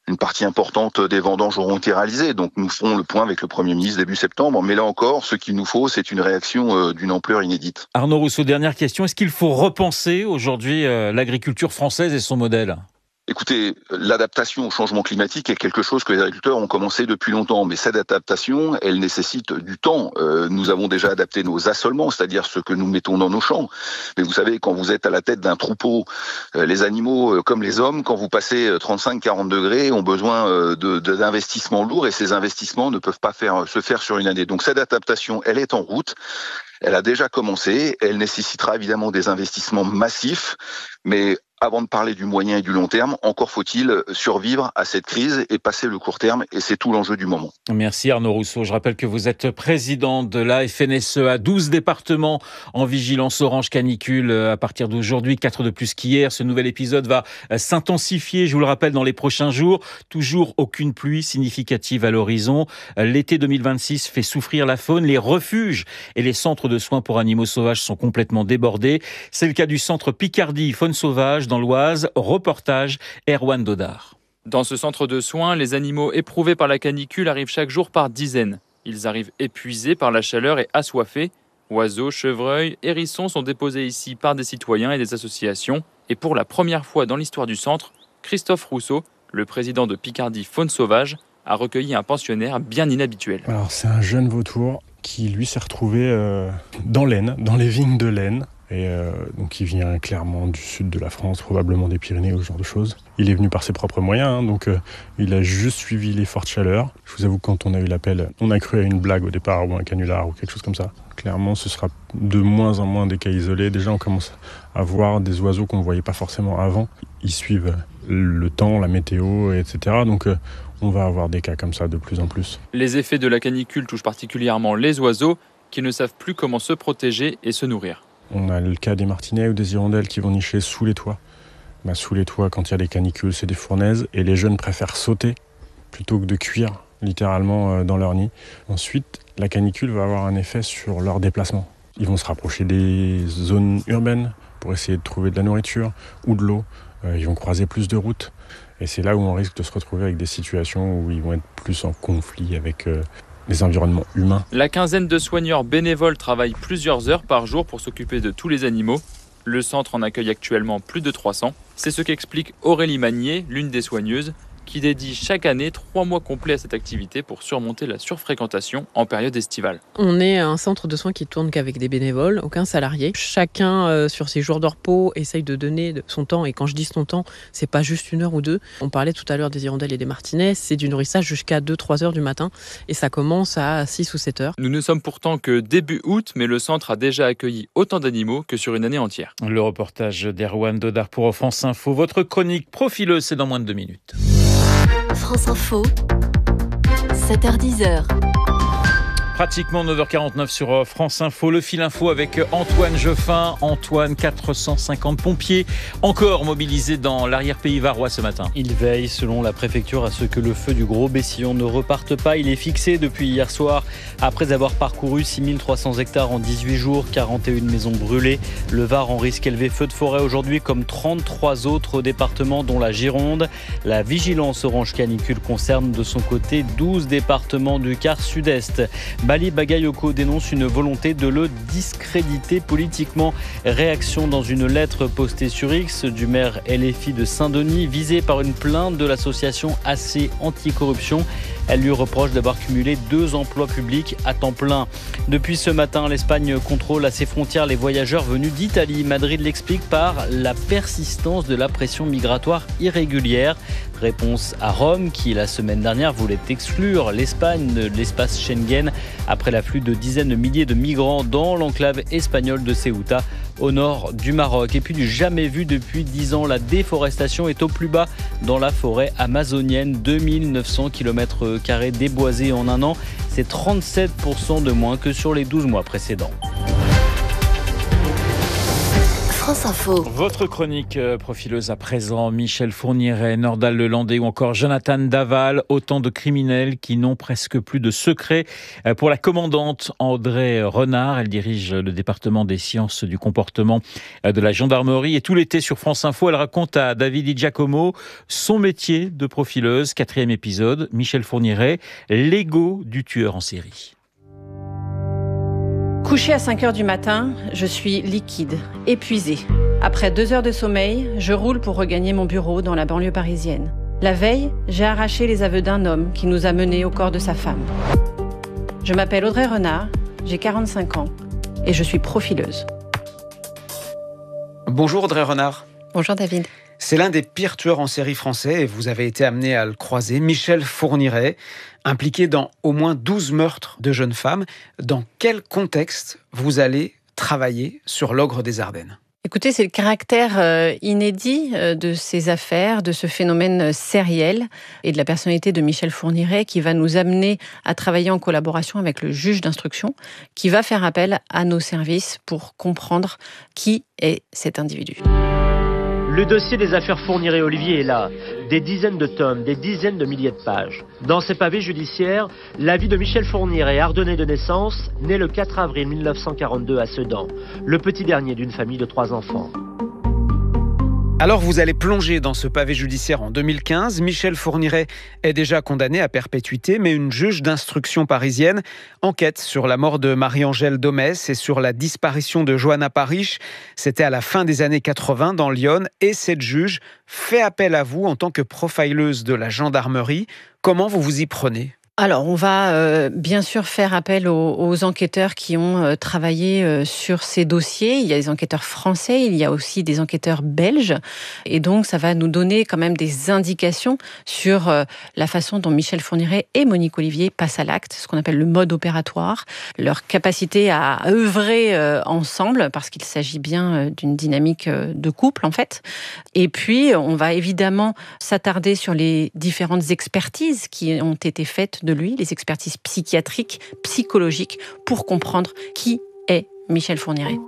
une partie importante des vendanges auront été réalisées. Donc nous ferons le point avec le Premier ministre début septembre. Mais là encore, ce qu'il nous faut, c'est une réaction d'une ampleur inédite. Arnaud Rousseau, dernière question. Est-ce qu'il faut repenser aujourd'hui l'agriculture française et son modèle ? Écoutez, l'adaptation au changement climatique est quelque chose que les agriculteurs ont commencé depuis longtemps, mais cette adaptation, elle nécessite du temps. Nous avons déjà adapté nos assolements, c'est-à-dire ce que nous mettons dans nos champs. Mais vous savez, quand vous êtes à la tête d'un troupeau, les animaux comme les hommes, quand vous passez 35-40 degrés, ont besoin d'investissements lourds et ces investissements ne peuvent pas se faire sur une année. Donc cette adaptation, elle est en route. Elle a déjà commencé. Elle nécessitera évidemment des investissements massifs, mais avant de parler du moyen et du long terme, encore faut-il survivre à cette crise et passer le court terme, et c'est tout l'enjeu du moment. Merci Arnaud Rousseau. Je rappelle que vous êtes président de la FNSEA, 12 départements en vigilance orange canicule à partir d'aujourd'hui, 4 de plus qu'hier. Ce nouvel épisode va s'intensifier, je vous le rappelle, dans les prochains jours. Toujours aucune pluie significative à l'horizon. L'été 2026 fait souffrir la faune. Les refuges et les centres de soins pour animaux sauvages sont complètement débordés. C'est le cas du centre Picardie Faune Sauvage dans l'Oise. Reportage Erwan Dodard. Dans ce centre de soins, les animaux éprouvés par la canicule arrivent chaque jour par dizaines. Ils arrivent épuisés par la chaleur et assoiffés. Oiseaux, chevreuils, hérissons sont déposés ici par des citoyens et des associations. Et pour la première fois dans l'histoire du centre, Christophe Rousseau, le président de Picardie Faune Sauvage, a recueilli un pensionnaire bien inhabituel. Alors c'est un jeune vautour qui lui s'est retrouvé dans l'Aisne, dans les vignes de l'Aisne. Et donc il vient clairement du sud de la France, probablement des Pyrénées ou ce genre de choses. Il est venu par ses propres moyens, donc il a juste suivi les fortes chaleurs. Je vous avoue que quand on a eu l'appel, on a cru à une blague au départ ou un canular ou quelque chose comme ça. Clairement, ce sera de moins en moins des cas isolés. Déjà, on commence à voir des oiseaux qu'on ne voyait pas forcément avant. Ils suivent le temps, la météo, etc. Donc on va avoir des cas comme ça de plus en plus. Les effets de la canicule touchent particulièrement les oiseaux qui ne savent plus comment se protéger et se nourrir. On a le cas des martinets ou des hirondelles qui vont nicher sous les toits. Sous les toits, quand il y a des canicules, c'est des fournaises et les jeunes préfèrent sauter plutôt que de cuire littéralement dans leur nid. Ensuite, la canicule va avoir un effet sur leur déplacement. Ils vont se rapprocher des zones urbaines pour essayer de trouver de la nourriture ou de l'eau. Ils vont croiser plus de routes et c'est là où on risque de se retrouver avec des situations où ils vont être plus en conflit avec les environnements humains. La quinzaine de soigneurs bénévoles travaillent plusieurs heures par jour pour s'occuper de tous les animaux. Le centre en accueille actuellement plus de 300. C'est ce qu'explique Aurélie Magnier, l'une des soigneuses, qui dédie chaque année 3 mois complets à cette activité pour surmonter la surfréquentation en période estivale. On est un centre de soins qui tourne qu'avec des bénévoles, aucun salarié. Chacun, sur ses jours de repos, essaye de donner son temps. Et quand je dis son temps, c'est pas juste 1 heure ou 2. On parlait tout à l'heure des hirondelles et des martinets. C'est du nourrissage jusqu'à 2-3 heures du matin. Et ça commence à 6 ou 7 heures. Nous ne sommes pourtant que début août, mais le centre a déjà accueilli autant d'animaux que sur une année entière. Le reportage d'Erwan Dodard pour France Info. Votre chronique profileuse, c'est dans moins de 2 minutes. France Info, 7h10. Pratiquement 9h49 sur France Info, le fil info avec Antoine Geoffin. Antoine, 450 pompiers encore mobilisés dans l'arrière-pays varois ce matin. Ils veillent, selon la préfecture, à ce que le feu du Gros Bessillon ne reparte pas. Il est fixé depuis hier soir. Après avoir parcouru 6300 hectares en 18 jours, 41 maisons brûlées. Le Var en risque élevé feu de forêt aujourd'hui, comme 33 autres départements, dont la Gironde. La vigilance orange canicule concerne de son côté 12 départements du quart sud-est. Bali Bagayoko dénonce une volonté de le discréditer politiquement. Réaction dans une lettre postée sur X du maire LFI de Saint-Denis, visé par une plainte de l'association AC Anticorruption. Elle lui reproche d'avoir cumulé 2 emplois publics à temps plein. Depuis ce matin, l'Espagne contrôle à ses frontières les voyageurs venus d'Italie. Madrid l'explique par la persistance de la pression migratoire irrégulière. Réponse à Rome, qui la semaine dernière voulait exclure l'Espagne de l'espace Schengen après l'afflux de dizaines de milliers de migrants dans l'enclave espagnole de Ceuta, au nord du Maroc. Et puis du jamais vu depuis 10 ans, la déforestation est au plus bas dans la forêt amazonienne. 2900 km² déboisés en un an, c'est 37% de moins que sur les 12 mois précédents. France Info. Votre chronique profileuse à présent, Michel Fourniret, Nordal Lelandais ou encore Jonathan Daval, autant de criminels qui n'ont presque plus de secrets. Pour la commandante Andrée Renard, elle dirige le département des sciences du comportement de la gendarmerie et tout l'été sur France Info, elle raconte à David Di Giacomo son métier de profileuse. 4e épisode, Michel Fourniret, l'ego du tueur en série. Couché à 5h du matin, je suis liquide, épuisée. Après 2 heures de sommeil, je roule pour regagner mon bureau dans la banlieue parisienne. La veille, j'ai arraché les aveux d'un homme qui nous a menés au corps de sa femme. Je m'appelle Audrey Renard, j'ai 45 ans et je suis profileuse. Bonjour Audrey Renard. Bonjour David. C'est l'un des pires tueurs en série français et vous avez été amené à le croiser, Michel Fourniret, impliqué dans au moins 12 meurtres de jeunes femmes. Dans quel contexte vous allez travailler sur l'ogre des Ardennes ? Écoutez, c'est le caractère inédit de ces affaires, de ce phénomène sériel et de la personnalité de Michel Fourniret qui va nous amener à travailler en collaboration avec le juge d'instruction qui va faire appel à nos services pour comprendre qui est cet individu. Le dossier des affaires Fourniret-Olivier est là. Des dizaines de tomes, des dizaines de milliers de pages. Dans ces pavés judiciaires, la vie de Michel Fourniret, ardennais de naissance, né le 4 avril 1942 à Sedan, le petit dernier d'une famille de 3 enfants. Alors vous allez plonger dans ce pavé judiciaire en 2015. Michel Fourniret est déjà condamné à perpétuité, mais une juge d'instruction parisienne enquête sur la mort de Marie-Angèle Domès et sur la disparition de Johanna Parish. C'était à la fin des années 80 dans l'Yonne et cette juge fait appel à vous en tant que profileuse de la gendarmerie. Comment vous vous y prenez ? Alors, on va bien sûr faire appel aux enquêteurs qui ont travaillé sur ces dossiers. Il y a des enquêteurs français, il y a aussi des enquêteurs belges. Et donc, ça va nous donner quand même des indications sur la façon dont Michel Fourniret et Monique Olivier passent à l'acte, ce qu'on appelle le mode opératoire, leur capacité à œuvrer ensemble, parce qu'il s'agit bien d'une dynamique de couple, en fait. Et puis, on va évidemment s'attarder sur les différentes expertises qui ont été faites de lui, les expertises psychiatriques, psychologiques, pour comprendre qui est Michel Fourniret.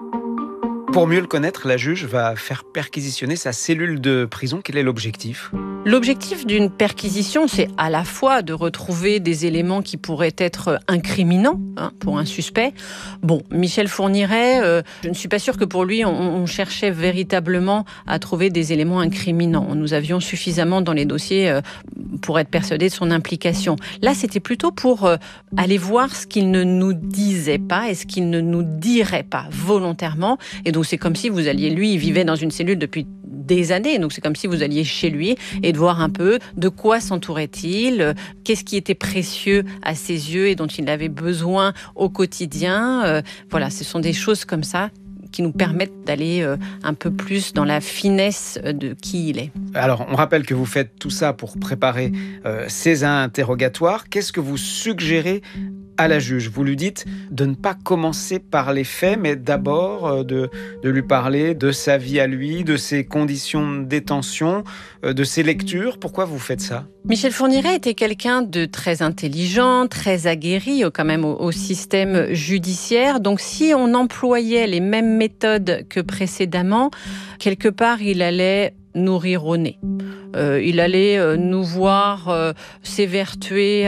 Pour mieux le connaître, la juge va faire perquisitionner sa cellule de prison. Quel est l'objectif ? L'objectif d'une perquisition, c'est à la fois de retrouver des éléments qui pourraient être incriminants pour un suspect. Bon, Michel Fourniret, je ne suis pas sûre que pour lui, on cherchait véritablement à trouver des éléments incriminants. Nous avions suffisamment dans les dossiers pour être persuadés de son implication. Là, c'était plutôt pour aller voir ce qu'il ne nous disait pas et ce qu'il ne nous dirait pas volontairement. Et donc, c'est comme si vous alliez, lui, il vivait dans une cellule depuis des années, donc c'est comme si vous alliez chez lui et de voir un peu de quoi s'entourait-il, qu'est-ce qui était précieux à ses yeux et dont il avait besoin au quotidien. Voilà, ce sont des choses comme ça qui nous permettent d'aller un peu plus dans la finesse de qui il est. Alors, on rappelle que vous faites tout ça pour préparer ces interrogatoires. Qu'est-ce que vous suggérez à la juge ? Vous lui dites de ne pas commencer par les faits, mais d'abord de lui parler de sa vie à lui, de ses conditions de détention, de ses lectures. Pourquoi vous faites ça ? Michel Fourniret était quelqu'un de très intelligent, très aguerri quand même au système judiciaire. Donc si on employait les mêmes méthodes que précédemment, quelque part il allait nous rire au nez. Il allait nous voir s'évertuer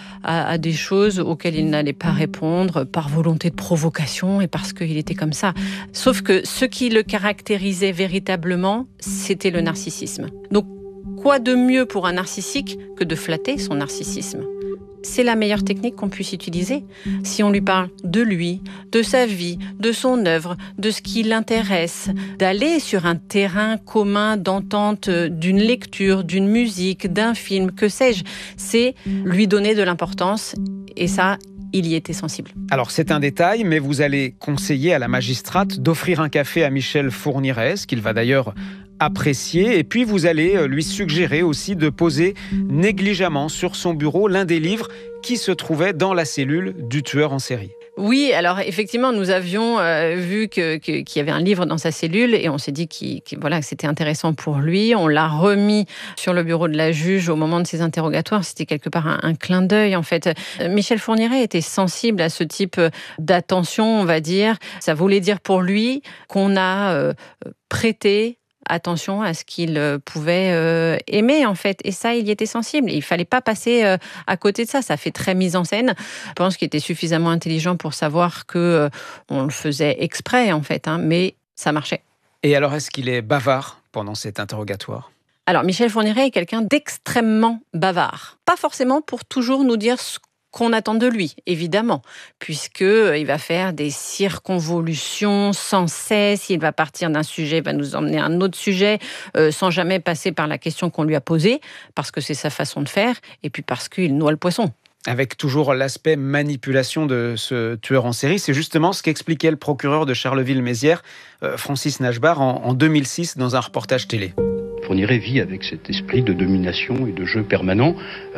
à des choses auxquelles il n'allait pas répondre par volonté de provocation et parce qu'il était comme ça. Sauf que ce qui le caractérisait véritablement, c'était le narcissisme. Donc, quoi de mieux pour un narcissique que de flatter son narcissisme ? C'est la meilleure technique qu'on puisse utiliser. Si on lui parle de lui, de sa vie, de son œuvre, de ce qui l'intéresse, d'aller sur un terrain commun d'entente d'une lecture, d'une musique, d'un film, que sais-je, c'est lui donner de l'importance et ça, il y était sensible. Alors c'est un détail, mais vous allez conseiller à la magistrate d'offrir un café à Michel Fourniret, ce qu'il va d'ailleurs apprécier, et puis vous allez lui suggérer aussi de poser négligemment sur son bureau l'un des livres qui se trouvait dans la cellule du tueur en série. Oui, alors effectivement, nous avions vu qu'il y avait un livre dans sa cellule et on s'est dit que c'était intéressant pour lui. On l'a remis sur le bureau de la juge au moment de ses interrogatoires. C'était quelque part un clin d'œil, en fait. Michel Fourniret était sensible à ce type d'attention, on va dire. Ça voulait dire pour lui qu'on a prêté attention à ce qu'il pouvait aimer, en fait. Et ça, il y était sensible. Il fallait pas passer à côté de ça. Ça fait très mise en scène. Je pense qu'il était suffisamment intelligent pour savoir que on le faisait exprès, en fait, mais ça marchait. Et alors, est-ce qu'il est bavard pendant cet interrogatoire ? Alors, Michel Fourniret est quelqu'un d'extrêmement bavard. Pas forcément pour toujours nous dire ce qu'on attend de lui, évidemment, puisqu'il va faire des circonvolutions sans cesse, il va partir d'un sujet, va nous emmener à un autre sujet, sans jamais passer par la question qu'on lui a posée, parce que c'est sa façon de faire, et puis parce qu'il noie le poisson. Avec toujours l'aspect manipulation de ce tueur en série, c'est justement ce qu'expliquait le procureur de Charleville-Mézières, Francis Nachbar, en 2006, dans un reportage télé. Fourniret vit avec cet esprit de domination et de jeu permanent,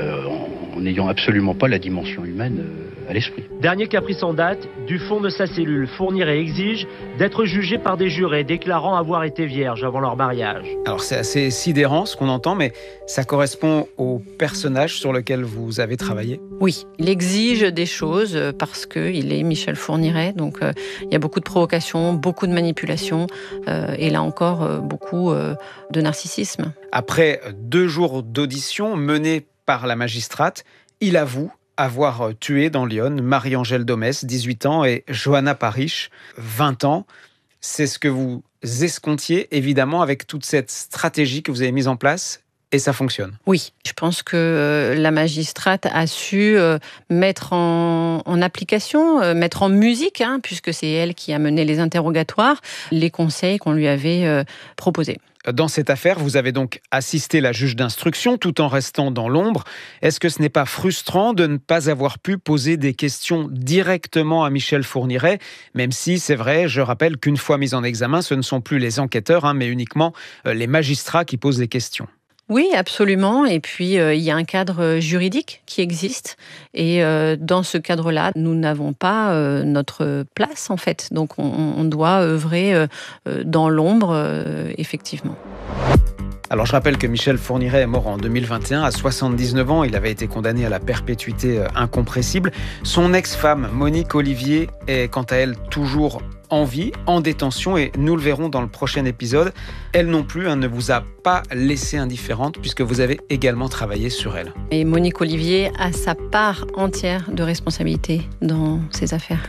en n'ayant absolument pas la dimension humaine à l'esprit. Dernier caprice en date, du fond de sa cellule, Fourniret exige d'être jugé par des jurés déclarant avoir été vierge avant leur mariage. Alors c'est assez sidérant ce qu'on entend, mais ça correspond au personnage sur lequel vous avez travaillé ? Oui, il exige des choses parce qu'il est Michel Fourniret, donc il y a beaucoup de provocations, beaucoup de manipulations, et là encore beaucoup de narcissisme. Après 2 jours d'audition menés par la magistrate, il avoue avoir tué dans Lyon Marie-Angèle Domès, 18 ans, et Johanna Parish, 20 ans. C'est ce que vous escomptiez, évidemment, avec toute cette stratégie que vous avez mise en place, et ça fonctionne. Oui, je pense que la magistrate a su mettre en application, mettre en musique, puisque c'est elle qui a mené les interrogatoires, les conseils qu'on lui avait proposés. Dans cette affaire, vous avez donc assisté la juge d'instruction tout en restant dans l'ombre. Est-ce que ce n'est pas frustrant de ne pas avoir pu poser des questions directement à Michel Fourniret, même si, c'est vrai, je rappelle qu'une fois mis en examen, ce ne sont plus les enquêteurs, mais uniquement les magistrats qui posent les questions. Oui, absolument. Et puis, il y a un cadre juridique qui existe. Et dans ce cadre-là, nous n'avons pas notre place, en fait. Donc, on doit œuvrer dans l'ombre, effectivement. Alors je rappelle que Michel Fourniret est mort en 2021 à 79 ans. Il avait été condamné à la perpétuité incompressible. Son ex-femme, Monique Olivier, est quant à elle toujours en vie, en détention, et nous le verrons dans le prochain épisode. Elle non plus ne vous a pas laissé indifférente puisque vous avez également travaillé sur elle. Et Monique Olivier a sa part entière de responsabilité dans ces affaires.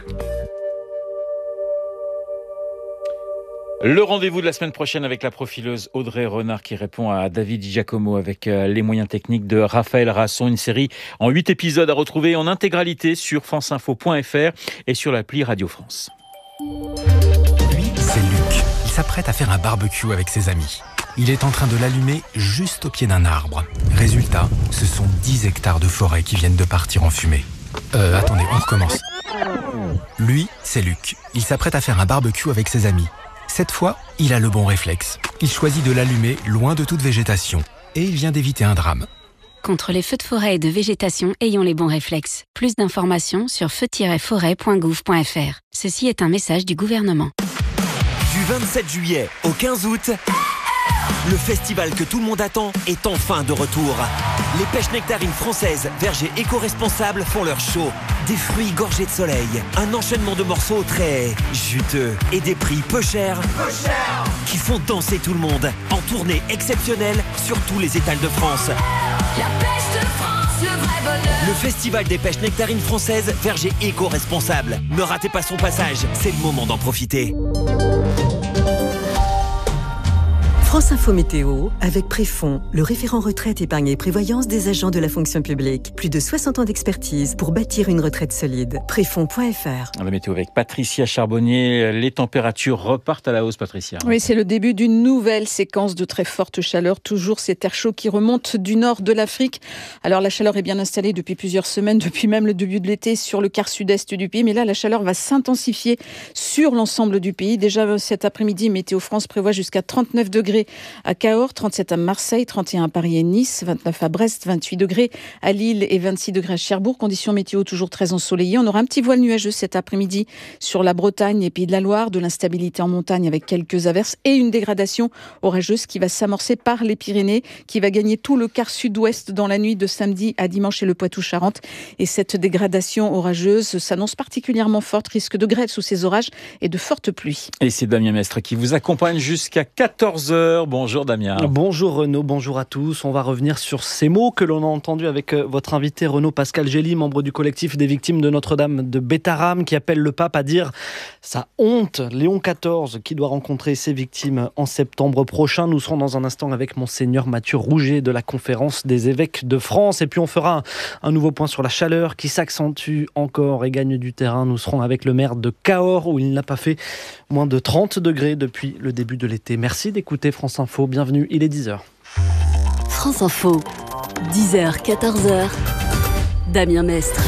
Le rendez-vous de la semaine prochaine avec la profileuse Audrey Renard qui répond à David Di Giacomo avec les moyens techniques de Raphaël Rasson. Une série en 8 épisodes à retrouver en intégralité sur franceinfo.fr et sur l'appli Radio France. Lui, c'est Luc. Il s'apprête à faire un barbecue avec ses amis. Il est en train de l'allumer juste au pied d'un arbre. Résultat, ce sont 10 hectares de forêt qui viennent de partir en fumée. Attendez, on recommence. Lui, c'est Luc. Il s'apprête à faire un barbecue avec ses amis. Cette fois, il a le bon réflexe. Il choisit de l'allumer loin de toute végétation. Et il vient d'éviter un drame. Contre les feux de forêt et de végétation, ayons les bons réflexes. Plus d'informations sur feu-forêt.gouv.fr. Ceci est un message du gouvernement. Du 27 juillet au 15 août, le festival que tout le monde attend est enfin de retour. Les pêches nectarines françaises, vergers éco-responsables font leur show. Des fruits gorgés de soleil, un enchaînement de morceaux très juteux et des prix peu chers qui font danser tout le monde. En tournée exceptionnelle sur tous les étals de France. La pêche de France, le vrai bonheur. Le festival des pêches nectarines françaises, vergers éco-responsables. Ne ratez pas son passage, c'est le moment d'en profiter. France Info Météo, avec Préfond, le référent retraite, épargne et prévoyance des agents de la fonction publique. Plus de 60 ans d'expertise pour bâtir une retraite solide. Préfond.fr. La météo avec Patricia Charbonnier. Les températures repartent à la hausse, Patricia. Oui, c'est le début d'une nouvelle séquence de très forte chaleur. Toujours cet air chaud qui remonte du nord de l'Afrique. Alors la chaleur est bien installée depuis plusieurs semaines, depuis même le début de l'été sur le quart sud-est du pays. Mais là, la chaleur va s'intensifier sur l'ensemble du pays. Déjà cet après-midi, Météo France prévoit jusqu'à 39 degrés degrés à Cahors, 37 à Marseille, 31 à Paris et Nice, 29 à Brest, 28 degrés à Lille et 26 degrés à Cherbourg. Conditions météo toujours très ensoleillées. On aura un petit voile nuageux cet après-midi sur la Bretagne et Pays de la Loire, de l'instabilité en montagne avec quelques averses et une dégradation orageuse qui va s'amorcer par les Pyrénées, qui va gagner tout le quart sud-ouest dans la nuit de samedi à dimanche et le Poitou-Charentes. Et cette dégradation orageuse s'annonce particulièrement forte, risque de grêle sous ces orages et de fortes pluies. Et c'est Damien Mestre qui vous accompagne jusqu'à 14h. Bonjour Damien. Bonjour Renaud, bonjour à tous. On va revenir sur ces mots que l'on a entendus avec votre invité Renaud Pascal Gély, membre du collectif des victimes de Notre-Dame de Bétharram, qui appelle le pape à dire sa honte. Léon XIV qui doit rencontrer ses victimes en septembre prochain. Nous serons dans un instant avec Monseigneur Mathieu Rouget de la Conférence des évêques de France. Et puis on fera un nouveau point sur la chaleur qui s'accentue encore et gagne du terrain. Nous serons avec le maire de Cahors où il n'a pas fait moins de 30 degrés depuis le début de l'été. Merci d'écouter France Info. Bienvenue, il est 10h. France Info, 10h, 14h, Damien Mestre.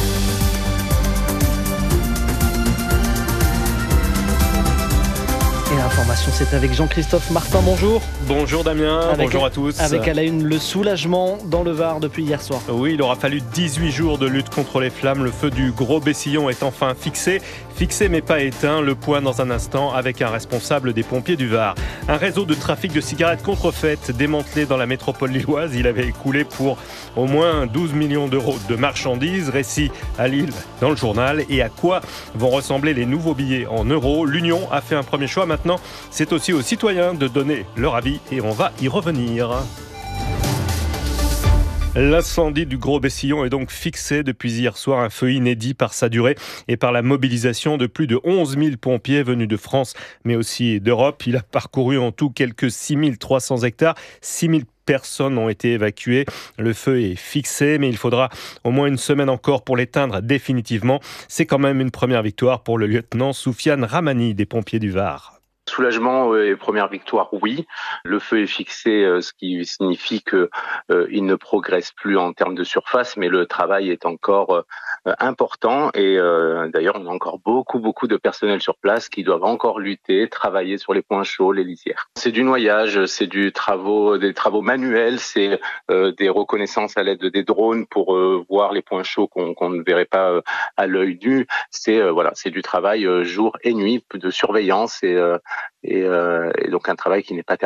Et l'information, c'est avec Jean-Christophe Martin. Bonjour. Bonjour Damien, bonjour à tous. Avec à la une le soulagement dans le Var depuis hier soir. Oui, il aura fallu 18 jours de lutte contre les flammes. Le feu du Gros Bessillon est enfin fixé. Fixé mais pas éteint. Le point dans un instant avec un responsable des pompiers du Var. Un réseau de trafic de cigarettes contrefaites démantelé dans la métropole lilloise. Il avait écoulé pour au moins 12 millions d'euros de marchandises. Récit à Lille dans le journal. Et à quoi vont ressembler les nouveaux billets en euros? L'Union a fait un premier choix. Maintenant, c'est aussi aux citoyens de donner leur avis et on va y revenir. L'incendie du Gros Bessillon est donc fixé depuis hier soir, un feu inédit par sa durée et par la mobilisation de plus de 11 000 pompiers venus de France mais aussi d'Europe. Il a parcouru en tout quelques 6 300 hectares, 6 000 personnes ont été évacuées. Le feu est fixé, mais il faudra au moins une semaine encore pour l'éteindre définitivement. C'est quand même une première victoire pour le lieutenant Soufiane Ramani des pompiers du Var. Soulagement et première victoire, oui. Le feu est fixé, ce qui signifie que il ne progresse plus en termes de surface, mais le travail est encore important. Et d'ailleurs, on a encore beaucoup de personnel sur place qui doivent encore lutter, travailler sur les points chauds, les lisières. C'est du noyage, c'est des travaux manuels, c'est des reconnaissances à l'aide des drones pour voir les points chauds qu'on ne verrait pas à l'œil nu. C'est du travail jour et nuit de surveillance et donc un travail qui n'est pas terminé.